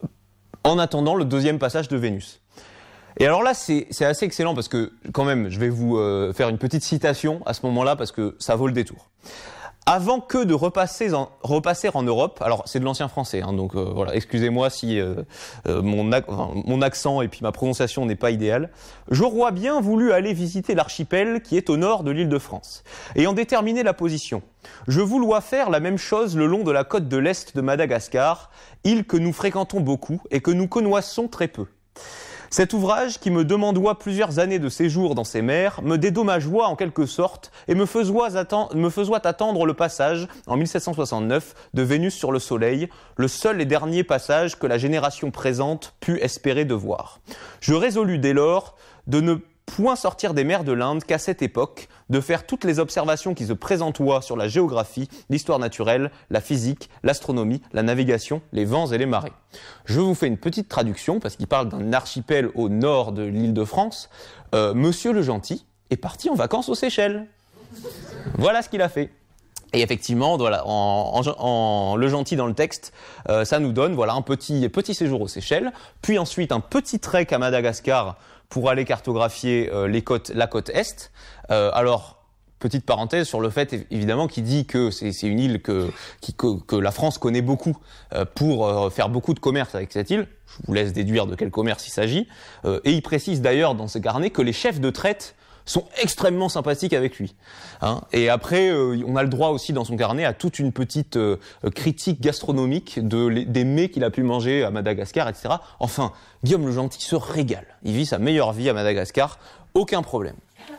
en attendant le deuxième passage de Vénus. Et alors là, c'est, c'est assez excellent parce que, quand même, je vais vous euh, faire une petite citation à ce moment-là parce que ça vaut le détour. Avant que de repasser en, repasser en Europe, alors c'est de l'ancien français, hein, donc euh, voilà, excusez-moi si euh, euh, mon, ac- enfin, mon accent et puis ma prononciation n'est pas idéale, j'aurais bien voulu aller visiter l'archipel qui est au nord de l'île de France, et en déterminer la position. Je voulois faire la même chose le long de la côte de l'est de Madagascar, île que nous fréquentons beaucoup et que nous connaissons très peu. Cet ouvrage, qui me demandoit plusieurs années de séjour dans ces mers, me dédommageoit en quelque sorte et me faisoit attendre, me faisoit attendre le passage, en mille sept cent soixante-neuf, de Vénus sur le Soleil, le seul et dernier passage que la génération présente put espérer de voir. Je résolus dès lors de ne point sortir des mers de l'Inde qu'à cette époque, de faire toutes les observations qui se présentoient sur la géographie, l'histoire naturelle, la physique, l'astronomie, la navigation, les vents et les marées. Je vous fais une petite traduction, parce qu'il parle d'un archipel au nord de l'île de France. Euh, Monsieur Le Gentil est parti en vacances aux Seychelles. Voilà ce qu'il a fait. Et effectivement, voilà, en, en, en Le Gentil dans le texte, euh, ça nous donne voilà un petit, petit séjour aux Seychelles, puis ensuite un petit trek à Madagascar pour aller cartographier euh, les côtes, la côte est. Euh, alors, petite parenthèse sur le fait évidemment qu'il dit que c'est, c'est une île que, qui, que, que la France connaît beaucoup euh, pour euh, faire beaucoup de commerce avec cette île. Je vous laisse déduire de quel commerce il s'agit. Euh, et il précise d'ailleurs dans ce carnet que les chefs de traite sont extrêmement sympathiques avec lui. Hein. Et après, euh, on a le droit aussi dans son carnet à toute une petite euh, critique gastronomique de, des mets qu'il a pu manger à Madagascar, et cetera. Enfin, Guillaume Le Gentil se régale. Il vit sa meilleure vie à Madagascar, aucun problème.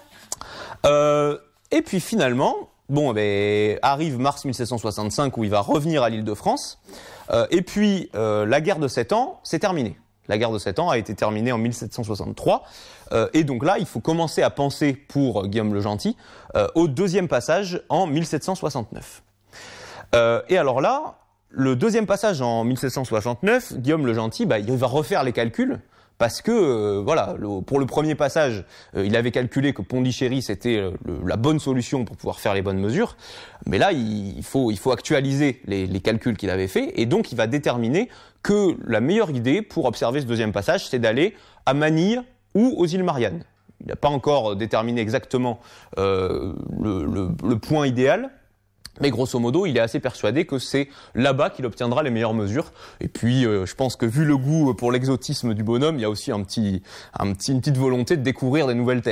Euh, et puis finalement, bon, ben, arrive mars mille sept cent soixante-cinq où il va revenir à l'île de France. Euh, et puis, euh, la guerre de Sept Ans, c'est terminé. La guerre de Sept Ans a été terminée en mille sept cent soixante-trois. Euh, et donc là, il faut commencer à penser, pour Guillaume Le Gentil, euh, au deuxième passage en mille sept cent soixante-neuf. Euh, et alors là, le deuxième passage en mille sept cent soixante-neuf, Guillaume Le Gentil, bah, il va refaire les calculs, parce que, euh, voilà, le, pour le premier passage, euh, il avait calculé que Pondichéry, c'était euh, le, la bonne solution pour pouvoir faire les bonnes mesures. Mais là, il, il, faut, il faut actualiser les, les calculs qu'il avait faits, et donc il va déterminer que la meilleure idée pour observer ce deuxième passage, c'est d'aller à Manille ou aux îles Mariannes. Il n'a pas encore déterminé exactement euh, le, le, le point idéal, mais grosso modo, il est assez persuadé que c'est là-bas qu'il obtiendra les meilleures mesures. Et puis, euh, je pense que vu le goût pour l'exotisme du bonhomme, il y a aussi un petit, un petit, une petite volonté de découvrir des nouvelles terres.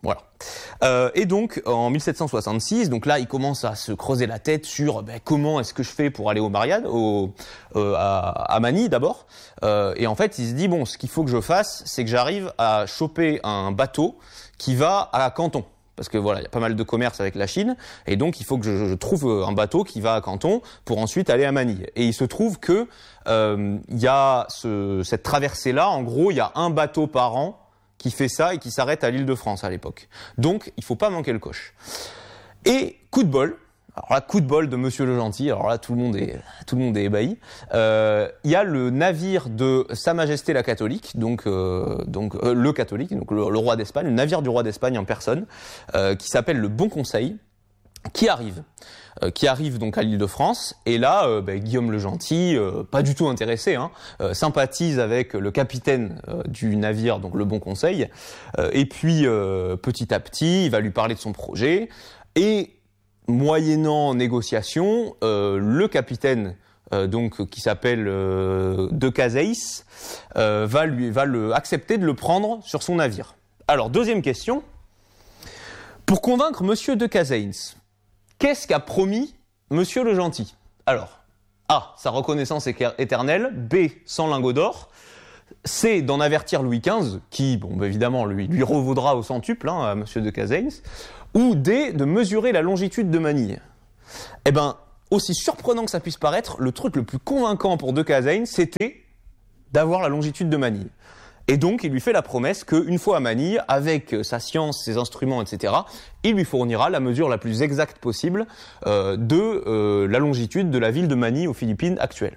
Voilà. Euh, et donc en mille sept cent soixante-six, donc là il commence à se creuser la tête sur ben, comment est-ce que je fais pour aller aux Mariannes, au, euh, à, à Manille d'abord. Euh, et en fait il se dit bon, ce qu'il faut que je fasse, c'est que j'arrive à choper un bateau qui va à Canton. Parce que voilà, il y a pas mal de commerce avec la Chine, et donc il faut que je, je trouve un bateau qui va à Canton pour ensuite aller à Manille. Et il se trouve que euh, il y a ce, cette traversée-là, en gros, il y a un bateau par an qui fait ça et qui s'arrête à l'Île-de-France à l'époque. Donc, il faut pas manquer le coche. Et coup de bol, alors là, coup de bol de Monsieur le Gentil, alors là, tout le monde est, tout le monde est ébahi. Euh, il y a le navire de Sa Majesté la Catholique, donc, euh, donc euh, le catholique, donc le, le roi d'Espagne, le navire du roi d'Espagne en personne, euh, qui s'appelle le Bon Conseil, qui arrive. Euh, qui arrive donc à l'Île-de-France, et là, euh, bah, Guillaume le Gentil, euh, pas du tout intéressé, hein, euh, sympathise avec le capitaine euh, du navire, donc le Bon Conseil, euh, et puis euh, petit à petit, il va lui parler de son projet, et moyennant négociation, euh, le capitaine euh, donc qui s'appelle euh, de Cazeys euh, va lui va le accepter de le prendre sur son navire. Alors deuxième question, pour convaincre Monsieur de Cazeys, qu'est-ce qu'a promis Monsieur le Gentil? Alors, A, sa reconnaissance éternelle, B, cent lingots d'or, C, d'en avertir Louis quinze, qui, bon, bah, évidemment, lui, lui revaudra au centuple, hein, à Monsieur de Cazeys, ou D, de mesurer la longitude de Manille. Eh ben, aussi surprenant que ça puisse paraître, le truc le plus convaincant pour de Cazeys, c'était d'avoir la longitude de Manille. Et donc, il lui fait la promesse qu'une fois à Manille, avec sa science, ses instruments, et cetera, il lui fournira la mesure la plus exacte possible euh, de euh, la longitude de la ville de Manille aux Philippines actuelles.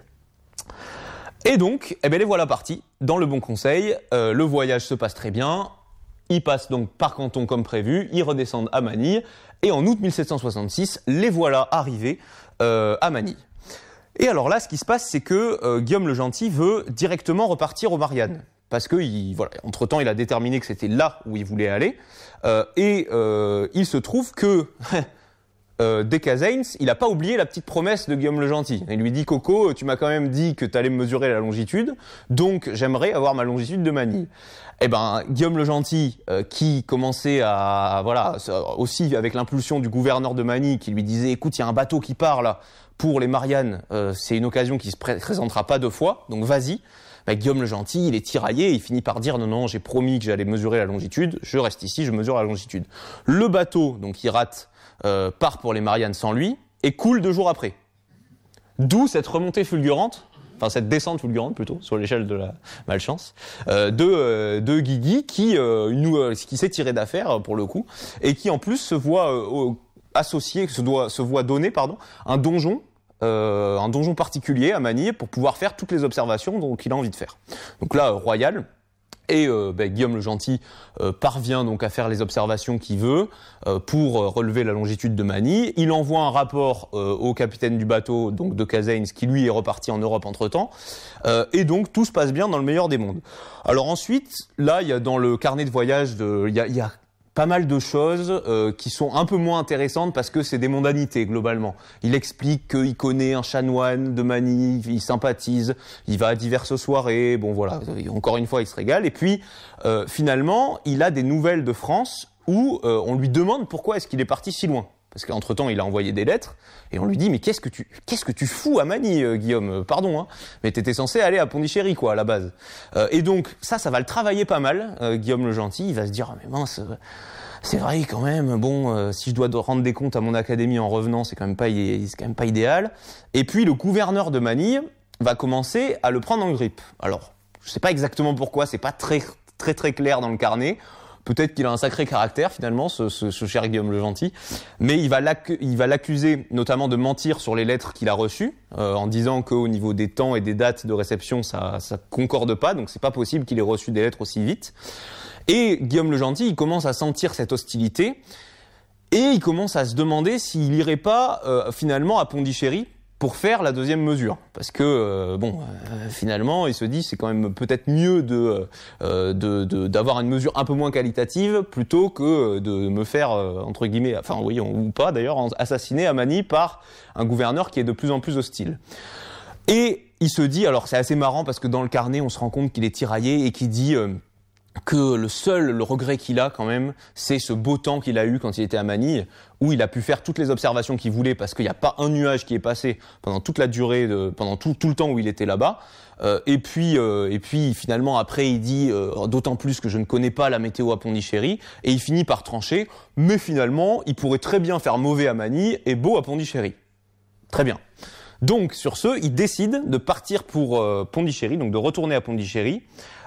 Et donc, eh bien, les voilà partis dans le Bon Conseil. Euh, le voyage se passe très bien. Ils passent donc par Canton comme prévu. Ils redescendent à Manille. Et en août mille sept cent soixante-six, les voilà arrivés euh, à Manille. Et alors là, ce qui se passe, c'est que euh, Guillaume le Gentil veut directement repartir aux Mariannes. Parce que, il, voilà, entre-temps, il a déterminé que c'était là où il voulait aller. Euh, et euh, il se trouve que euh, de Cazeys, il n'a pas oublié la petite promesse de Guillaume le Gentil. Il lui dit « Coco, tu m'as quand même dit que tu allais me mesurer la longitude, donc j'aimerais avoir ma longitude de Manille. » Eh ben, Guillaume le Gentil, euh, qui commençait à, voilà, aussi avec l'impulsion du gouverneur de Manille, qui lui disait « Écoute, il y a un bateau qui part là pour les Mariannes, euh, c'est une occasion qui se pré- présentera pas deux fois, donc vas-y. » Bah, Guillaume le Gentil, il est tiraillé, il finit par dire non, non, j'ai promis que j'allais mesurer la longitude, je reste ici, je mesure la longitude. Le bateau, donc il rate, euh, part pour les Mariannes sans lui, et coule deux jours après. D'où cette remontée fulgurante, enfin cette descente fulgurante plutôt, sur l'échelle de la malchance, euh, de, euh, de Guigui, qui, euh, nous, euh, qui s'est tiré d'affaire pour le coup, et qui en plus se voit euh, associé, se, doit, se voit donner pardon, un donjon, Euh, un donjon particulier à Manille pour pouvoir faire toutes les observations donc, qu'il a envie de faire. Donc là, euh, royal. Et euh, ben, Guillaume le Gentil euh, parvient donc à faire les observations qu'il veut euh, pour euh, relever la longitude de Manille. Il envoie un rapport euh, au capitaine du bateau, donc de Cazeys, qui lui est reparti en Europe entre-temps. Euh, et donc tout se passe bien dans le meilleur des mondes. Alors ensuite, là, il y a dans le carnet de voyage, de, il y a, il y a pas mal de choses euh, qui sont un peu moins intéressantes parce que c'est des mondanités globalement. Il explique qu'il connaît un chanoine de Manille, il sympathise, il va à diverses soirées, bon voilà, encore une fois il se régale. Et puis euh, finalement, il a des nouvelles de France où euh, on lui demande pourquoi est-ce qu'il est parti si loin. Parce qu'entre-temps, il a envoyé des lettres, et on lui dit « Mais qu'est-ce que tu, qu'est-ce que tu fous à Manille, euh, Guillaume ? Pardon, hein, mais t'étais censé aller à Pondichéry, quoi, à la base. Euh, » Et donc, ça, ça va le travailler pas mal, euh, Guillaume le Gentil. Il va se dire « Mais mince, euh, c'est vrai quand même, bon, euh, si je dois rendre des comptes à mon académie en revenant, c'est quand même pas, c'est quand même pas idéal. » Et puis, le gouverneur de Manille va commencer à le prendre en grippe. Alors, je sais pas exactement pourquoi, c'est pas très, très, très clair dans le carnet. Peut-être qu'il a un sacré caractère, finalement, ce, ce, ce cher Guillaume le Gentil. Mais il va, l'accu- il va l'accuser, notamment, de mentir sur les lettres qu'il a reçues, euh, en disant qu'au niveau des temps et des dates de réception, ça, ça concorde pas. Donc, c'est pas possible qu'il ait reçu des lettres aussi vite. Et Guillaume le Gentil, il commence à sentir cette hostilité. Et il commence à se demander s'il irait pas, euh, finalement, à Pondichéry pour faire la deuxième mesure. Parce que, euh, bon, euh, finalement, il se dit c'est quand même peut-être mieux de, euh, de, de, d'avoir une mesure un peu moins qualitative plutôt que de me faire, euh, entre guillemets, enfin oui, ou pas d'ailleurs, assassiner à Manille par un gouverneur qui est de plus en plus hostile. Et il se dit, alors c'est assez marrant parce que dans le carnet, on se rend compte qu'il est tiraillé et qu'il dit... Euh, que le seul le regret qu'il a quand même, c'est ce beau temps qu'il a eu quand il était à Manille, où il a pu faire toutes les observations qu'il voulait parce qu'il n'y a pas un nuage qui est passé pendant toute la durée, de, pendant tout, tout le temps où il était là-bas. Euh, et puis, euh, et puis finalement après il dit euh, d'autant plus que je ne connais pas la météo à Pondichéry, et il finit par trancher. Mais finalement, il pourrait très bien faire mauvais à Manille et beau à Pondichéry. Très bien. Donc sur ce, il décide de partir pour euh, Pondichéry, donc de retourner à Pondichéry.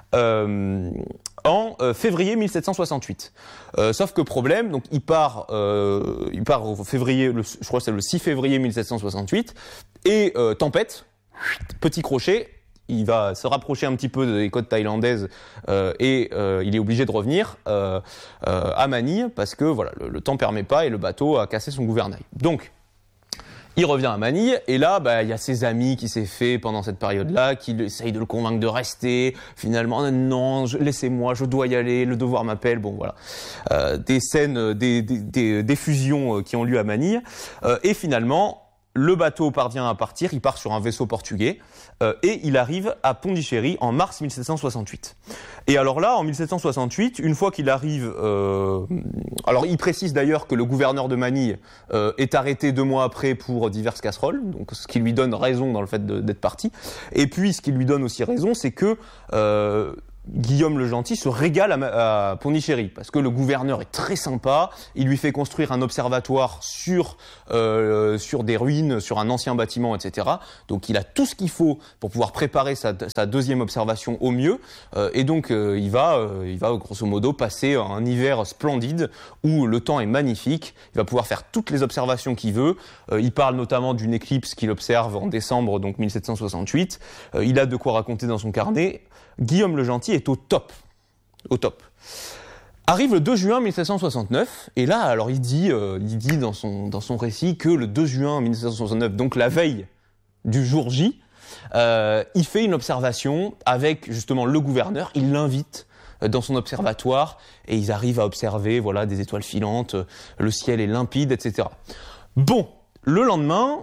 Euh, en euh, février mille sept cent soixante-huit. Euh, sauf que problème, donc il part, euh, il part au février, le, je crois que c'est le six février mille sept cent soixante-huit, et euh, tempête, petit crochet, il va se rapprocher un petit peu des côtes thaïlandaises euh, et euh, il est obligé de revenir euh, euh, à Manille parce que voilà, le, le temps permet pas et le bateau a cassé son gouvernail. Donc il revient à Manille et là, bah, il y a ses amis qui s'est fait pendant cette période-là, qui essayent de le convaincre de rester. Finalement, non, je, laissez-moi, je dois y aller, le devoir m'appelle. Bon, voilà, euh, des scènes, des, des, des, des fusions qui ont lieu à Manille. Euh, et finalement, le bateau parvient à partir. Il part sur un vaisseau portugais euh, et il arrive à Pondichéry en mars mille sept cent soixante-huit. Et alors là, en mille sept cent soixante-huit, une fois qu'il arrive, euh, alors il précise d'ailleurs que le gouverneur de Manille euh, est arrêté deux mois après pour diverses casseroles, donc ce qui lui donne raison dans le fait de, d'être parti. Et puis ce qui lui donne aussi raison, c'est que euh, Guillaume le Gentil se régale à, à Pondichéry parce que le gouverneur est très sympa. Il lui fait construire un observatoire sur euh, sur des ruines, sur un ancien bâtiment, et cetera. Donc il a tout ce qu'il faut pour pouvoir préparer sa, sa deuxième observation au mieux. Euh, et donc euh, il va euh, il va grosso modo passer un hiver splendide où le temps est magnifique. Il va pouvoir faire toutes les observations qu'il veut. Euh, il parle notamment d'une éclipse qu'il observe en décembre donc mille sept cent soixante-huit. Euh, il a de quoi raconter dans son carnet. Guillaume le Gentil est au top, au top. Arrive le deux juin mille sept cent soixante-neuf, et là, alors il dit, euh, il dit dans son dans son récit que le deux juin mille sept cent soixante-neuf, donc la veille du jour J, euh, il fait une observation avec justement le gouverneur. Il l'invite dans son observatoire et ils arrivent à observer, voilà, des étoiles filantes, le ciel est limpide, et cetera. Bon, le lendemain,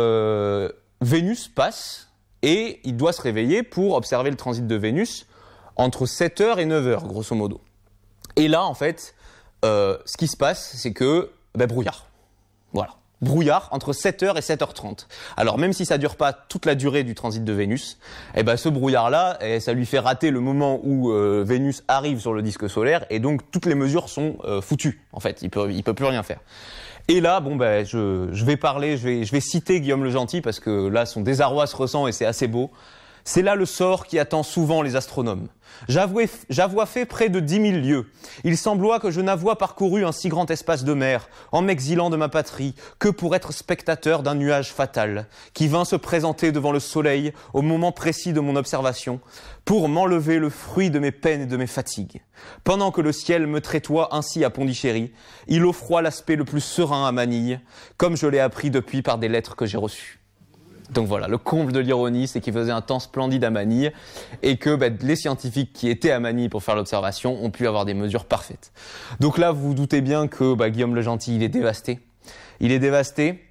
euh, Vénus passe. Et il doit se réveiller pour observer le transit de Vénus entre sept heures et neuf heures, grosso modo. Et là, en fait, euh, ce qui se passe, c'est que, ben, brouillard. Voilà. Brouillard entre sept heures et sept heures trente. Alors, même si ça dure pas toute la durée du transit de Vénus, eh ben, ce brouillard-là, eh, ça lui fait rater le moment où euh, Vénus arrive sur le disque solaire, et donc toutes les mesures sont euh, foutues, en fait. Il peut, il peut plus rien faire. Et là, bon, ben, je, je vais parler, je vais, je vais citer Guillaume le Gentil parce que là, son désarroi se ressent et c'est assez beau. C'est là le sort qui attend souvent les astronomes. J'avoue, j'avoue fait près de dix mille lieues. Il sembloit que je n'avoie parcouru un si grand espace de mer, en m'exilant de ma patrie, que pour être spectateur d'un nuage fatal, qui vint se présenter devant le soleil au moment précis de mon observation, pour m'enlever le fruit de mes peines et de mes fatigues. Pendant que le ciel me traitoie ainsi à Pondichéry, il offroit l'aspect le plus serein à Manille, comme je l'ai appris depuis par des lettres que j'ai reçues. Donc voilà, le comble de l'ironie, c'est qu'il faisait un temps splendide à Manille et que bah, les scientifiques qui étaient à Manille pour faire l'observation ont pu avoir des mesures parfaites. Donc là, vous vous doutez bien que bah, Guillaume le Gentil, il est dévasté. Il est dévasté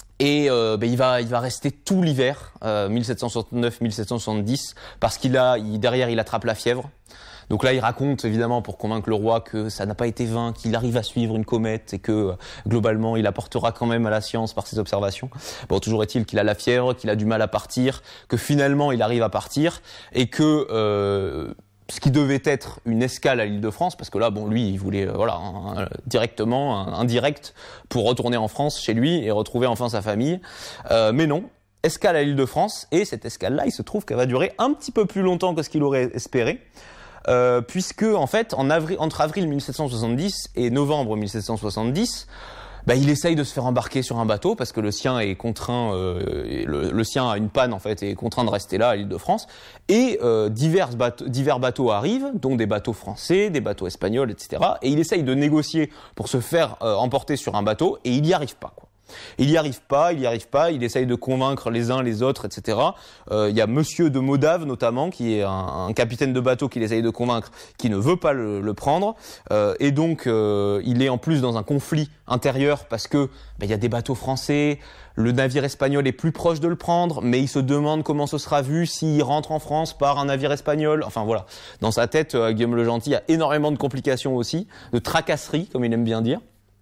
et euh, bah, il va, il va rester tout l'hiver, euh, mille sept cent soixante-neuf mille sept cent soixante-dix, parce qu'il a, il, derrière, il attrape la fièvre. Donc là, il raconte, évidemment, pour convaincre le roi que ça n'a pas été vain, qu'il arrive à suivre une comète et que, globalement, il apportera quand même à la science par ses observations. Bon, toujours est-il qu'il a la fièvre, qu'il a du mal à partir, que finalement, il arrive à partir et que euh, ce qui devait être une escale à l'Île-de-France, parce que là, bon, lui, il voulait, euh, voilà, un, un, directement, un, un direct pour retourner en France chez lui et retrouver enfin sa famille. Euh, mais non. Escale à l'Île-de-France, et cette escale-là, il se trouve qu'elle va durer un petit peu plus longtemps que ce qu'il aurait espéré. Euh, puisque en fait, en avril, entre avril mille sept cent soixante-dix et novembre mille sept cent soixante-dix, bah, il essaye de se faire embarquer sur un bateau parce que le sien est contraint, euh, le, le sien a une panne en fait et est contraint de rester là à l'Île-de-France. Et euh, divers, bateaux, divers bateaux arrivent, dont des bateaux français, des bateaux espagnols, et cetera. Et il essaye de négocier pour se faire euh, emporter sur un bateau et il n'y arrive pas, quoi. Il y arrive pas, il y arrive pas, il essaye de convaincre les uns les autres, et cetera. Euh, il y a Monsieur de Modave notamment, qui est un, un capitaine de bateau qu'il essaye de convaincre, qui ne veut pas le, le prendre, euh, et donc euh, il est en plus dans un conflit intérieur parce que ben, il y a des bateaux français, le navire espagnol est plus proche de le prendre, mais il se demande comment ce sera vu s'il rentre en France par un navire espagnol. Enfin voilà, dans sa tête, euh, Guillaume le Gentil a énormément de complications aussi, de tracasseries comme il aime bien dire.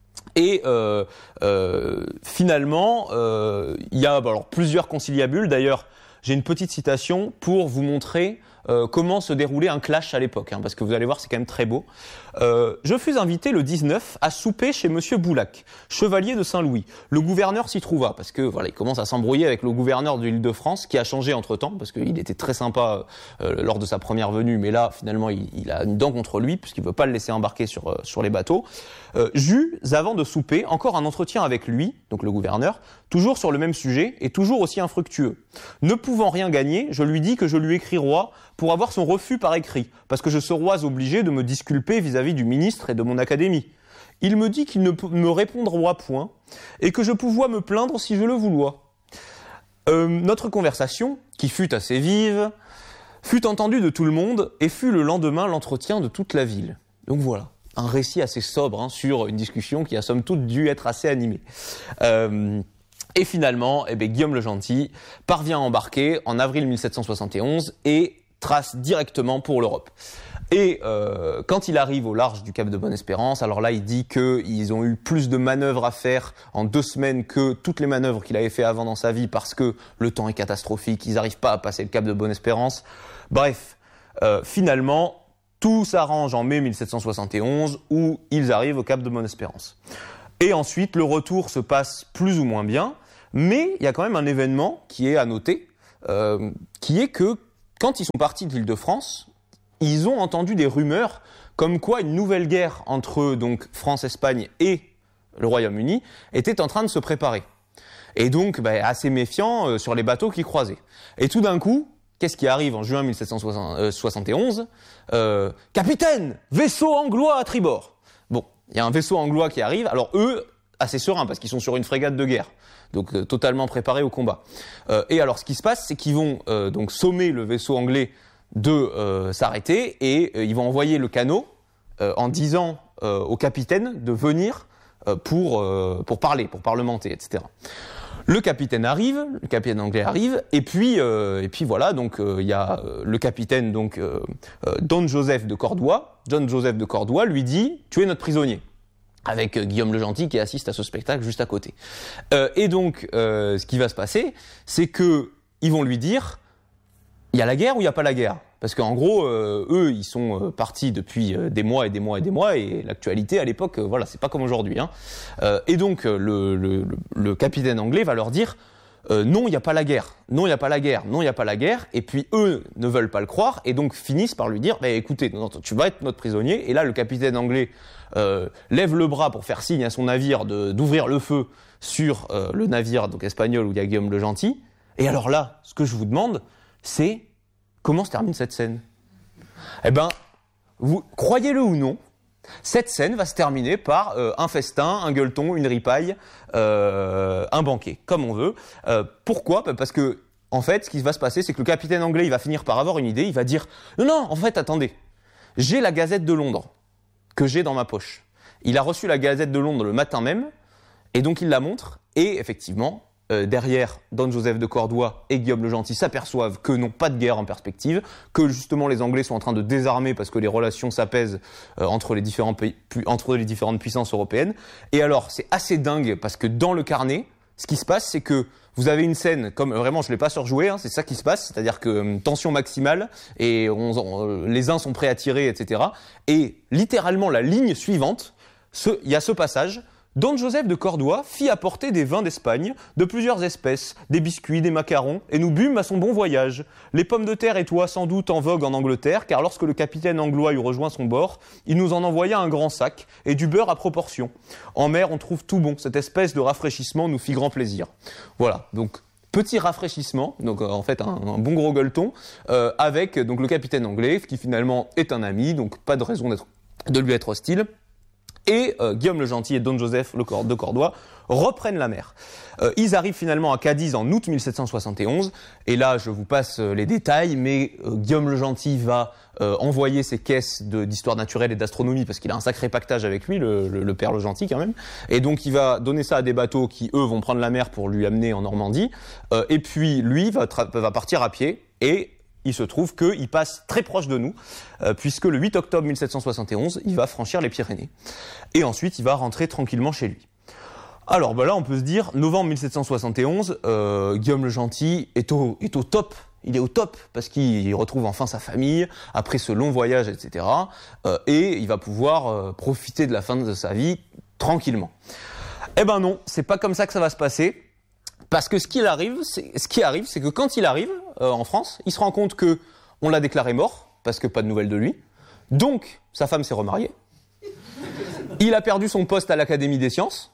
Et euh, euh, finalement, euh, il y a alors plusieurs conciliabules. D'ailleurs, j'ai une petite citation pour vous montrer euh, comment se déroulait un clash à l'époque, hein, parce que vous allez voir, c'est quand même très beau. Euh, je fus invité le dix-neuf à souper chez Monsieur Boulac, chevalier de Saint-Louis. Le gouverneur s'y trouva, parce que voilà, il commence à s'embrouiller avec le gouverneur de l'Île-de-France, qui a changé entre-temps, parce qu'il était très sympa euh, lors de sa première venue, mais là, finalement, il, il a une dent contre lui, puisqu'il ne veut pas le laisser embarquer sur, euh, sur les bateaux. Euh, j'eus, avant de souper, encore un entretien avec lui, donc le gouverneur, toujours sur le même sujet, et toujours aussi infructueux. Ne pouvant rien gagner, je lui dis que je lui écris roi pour avoir son refus par écrit, parce que je serais obligé de me disculper vis-à-vis du ministre et de mon académie. Il me dit qu'il ne me répondra point, et que je pouvois me plaindre si je le voulois. Euh, notre conversation, qui fut assez vive, fut entendue de tout le monde, et fut le lendemain l'entretien de toute la ville. Donc voilà, un récit assez sobre hein, sur une discussion qui a somme toute dû être assez animée. Euh, et finalement, eh bien, Guillaume le Gentil parvient à embarquer en avril mille sept cent soixante et onze et trace directement pour l'Europe. Et euh, quand il arrive au large du Cap de Bonne-Espérance, alors là il dit qu'ils ont eu plus de manœuvres à faire en deux semaines que toutes les manœuvres qu'il avait fait avant dans sa vie parce que le temps est catastrophique, ils n'arrivent pas à passer le Cap de Bonne-Espérance. Bref, euh, finalement, tout s'arrange en mai mille sept cent soixante et onze où ils arrivent au Cap de Bonne-Espérance. Et ensuite, le retour se passe plus ou moins bien, mais il y a quand même un événement qui est à noter, euh, qui est que quand ils sont partis de l'Île-de-France, ils ont entendu des rumeurs comme quoi une nouvelle guerre entre donc France-Espagne et le Royaume-Uni était en train de se préparer. Et donc, bah, assez méfiant euh, sur les bateaux qui croisaient. Et tout d'un coup, qu'est-ce qui arrive en juin mille sept cent soixante et onze ? euh, Capitaine, vaisseau anglois à tribord. Bon, il y a un vaisseau anglois qui arrive. Alors eux, assez sereins parce qu'ils sont sur une frégate de guerre. Donc euh, totalement préparés au combat. Euh, et alors ce qui se passe, c'est qu'ils vont euh, donc sommer le vaisseau anglais de euh, s'arrêter et euh, ils vont envoyer le canot euh, en disant euh, au capitaine de venir euh, pour euh, pour parler, pour parlementer, et cetera. Le capitaine arrive, le capitaine anglais arrive, et puis euh, et puis voilà, donc il euh, y a euh, le capitaine donc euh, euh, Don Joseph de Cordoue. Don Joseph de Cordoue lui dit tu es notre prisonnier. Avec Guillaume le Gentil qui assiste à ce spectacle juste à côté. Euh, et donc, euh, ce qui va se passer, c'est que ils vont lui dire, il y a la guerre ou il n'y a pas la guerre ? Parce qu'en gros, euh, eux, ils sont euh, partis depuis euh, des mois et des mois et des mois, et l'actualité à l'époque, euh, voilà, c'est pas comme aujourd'hui. Hein. Euh, et donc, euh, le, le, le capitaine anglais va leur dire, euh, non, il n'y a pas la guerre, non, il n'y a pas la guerre, non, il n'y a pas la guerre. Et puis eux ne veulent pas le croire, et donc finissent par lui dire, bah, écoutez, non, tu vas être notre prisonnier. Et là, le capitaine anglais Euh, lève le bras pour faire signe à son navire de, d'ouvrir le feu sur euh, le navire donc espagnol où il y a Guillaume le Gentil. Et alors là, ce que je vous demande, c'est comment se termine cette scène ? Eh ben, vous croyez-le ou non, cette scène va se terminer par euh, un festin, un gueuleton, une ripaille, euh, un banquet, comme on veut. Euh, pourquoi ? Parce que en fait, ce qui va se passer, c'est que le capitaine anglais, il va finir par avoir une idée. Il va dire non, non, en fait, attendez, j'ai la Gazette de Londres que j'ai dans ma poche. Il a reçu la Gazette de Londres le matin même, et donc il la montre, et effectivement, euh, derrière, Don Joseph de Cordoue et Guillaume le Gentil s'aperçoivent que non, pas de guerre en perspective, que justement les Anglais sont en train de désarmer parce que les relations s'apaisent euh, entre les différents pays, pu, entre les différentes puissances européennes. Et alors, c'est assez dingue, parce que dans le carnet, ce qui se passe, c'est que vous avez une scène, comme vraiment je ne l'ai pas surjoué, hein, c'est ça qui se passe, c'est-à-dire que euh, tension maximale, et on, on, les uns sont prêts à tirer, et cetera. Et littéralement, la ligne suivante, il y a ce passage, Don Joseph de Cordoue fit apporter des vins d'Espagne, de plusieurs espèces, des biscuits, des macarons, et nous bûmes à son bon voyage. Les pommes de terre étaient sans doute en vogue en Angleterre, car lorsque le capitaine anglois eut rejoint son bord, il nous en envoya un grand sac, et du beurre à proportion. En mer, on trouve tout bon, cette espèce de rafraîchissement nous fit grand plaisir. Voilà, donc petit rafraîchissement, donc euh, en fait un, un bon gros gueuleton, euh, avec donc le capitaine anglais, qui finalement est un ami, donc pas de raison d'être, de lui être hostile. et euh, Guillaume le Gentil et Don Joseph le Cor- de Cordoue reprennent la mer. Euh, ils arrivent finalement à Cadiz en août mille sept cent soixante et onze, et là je vous passe euh, les détails, mais euh, Guillaume le Gentil va euh, envoyer ses caisses de, d'histoire naturelle et d'astronomie, parce qu'il a un sacré pactage avec lui, le, le, le père le Gentil quand même, et donc il va donner ça à des bateaux qui eux vont prendre la mer pour lui amener en Normandie, euh, et puis lui va, tra- va partir à pied, et il se trouve qu'il passe très proche de nous, euh, puisque le huit octobre mille sept cent soixante et onze, il va franchir les Pyrénées. Et ensuite, il va rentrer tranquillement chez lui. Alors bah là, on peut se dire, novembre mille sept cent soixante et onze, euh, Guillaume le Gentil est au, est au top. Il est au top, parce qu'il retrouve enfin sa famille, après ce long voyage, et cetera. Euh, et il va pouvoir euh, profiter de la fin de sa vie tranquillement. Eh ben non, c'est pas comme ça que ça va se passer. Parce que ce qui arrive, c'est, ce qui arrive, c'est que quand il arrive euh, en France, il se rend compte que on l'a déclaré mort, parce que pas de nouvelles de lui. Donc, sa femme s'est remariée. Il a perdu son poste à l'Académie des sciences.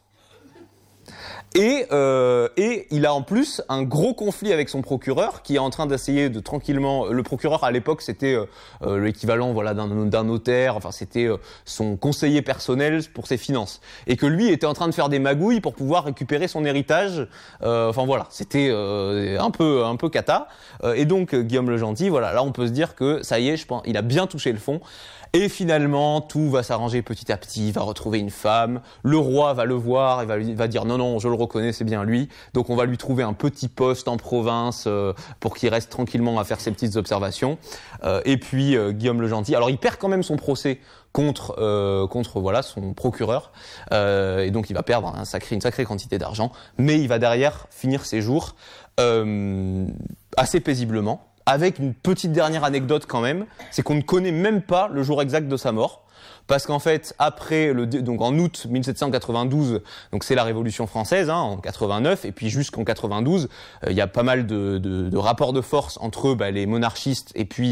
Et, euh, et il a en plus un gros conflit avec son procureur qui est en train d'essayer de tranquillement... Le procureur à l'époque c'était euh, l'équivalent voilà, d'un, d'un notaire, enfin c'était euh, son conseiller personnel pour ses finances. Et que lui était en train de faire des magouilles pour pouvoir récupérer son héritage. Euh, enfin voilà, c'était euh, un peu un peu cata. Euh, et donc Guillaume le Gentil, voilà, là on peut se dire que ça y est, je pense, il a bien touché le fond. Et finalement, tout va s'arranger petit à petit, il va retrouver une femme, le roi va le voir et va, lui, va dire non, non, je le reconnais, c'est bien lui. Donc on va lui trouver un petit poste en province euh, pour qu'il reste tranquillement à faire ses petites observations. Euh, et puis euh, Guillaume le Gentil, alors il perd quand même son procès contre euh, contre voilà son procureur, euh, et donc il va perdre un sacré, une sacrée quantité d'argent, mais il va derrière finir ses jours euh, assez paisiblement. Avec une petite dernière anecdote quand même, c'est qu'on ne connaît même pas le jour exact de sa mort, parce qu'en fait, après le, donc en août mille sept cent quatre-vingt-douze, donc c'est la Révolution française, hein, en quatre-vingt-neuf, et puis jusqu'en quatre-vingt-douze, il euh, y a pas mal de, de, de rapports de force entre bah, les monarchistes et puis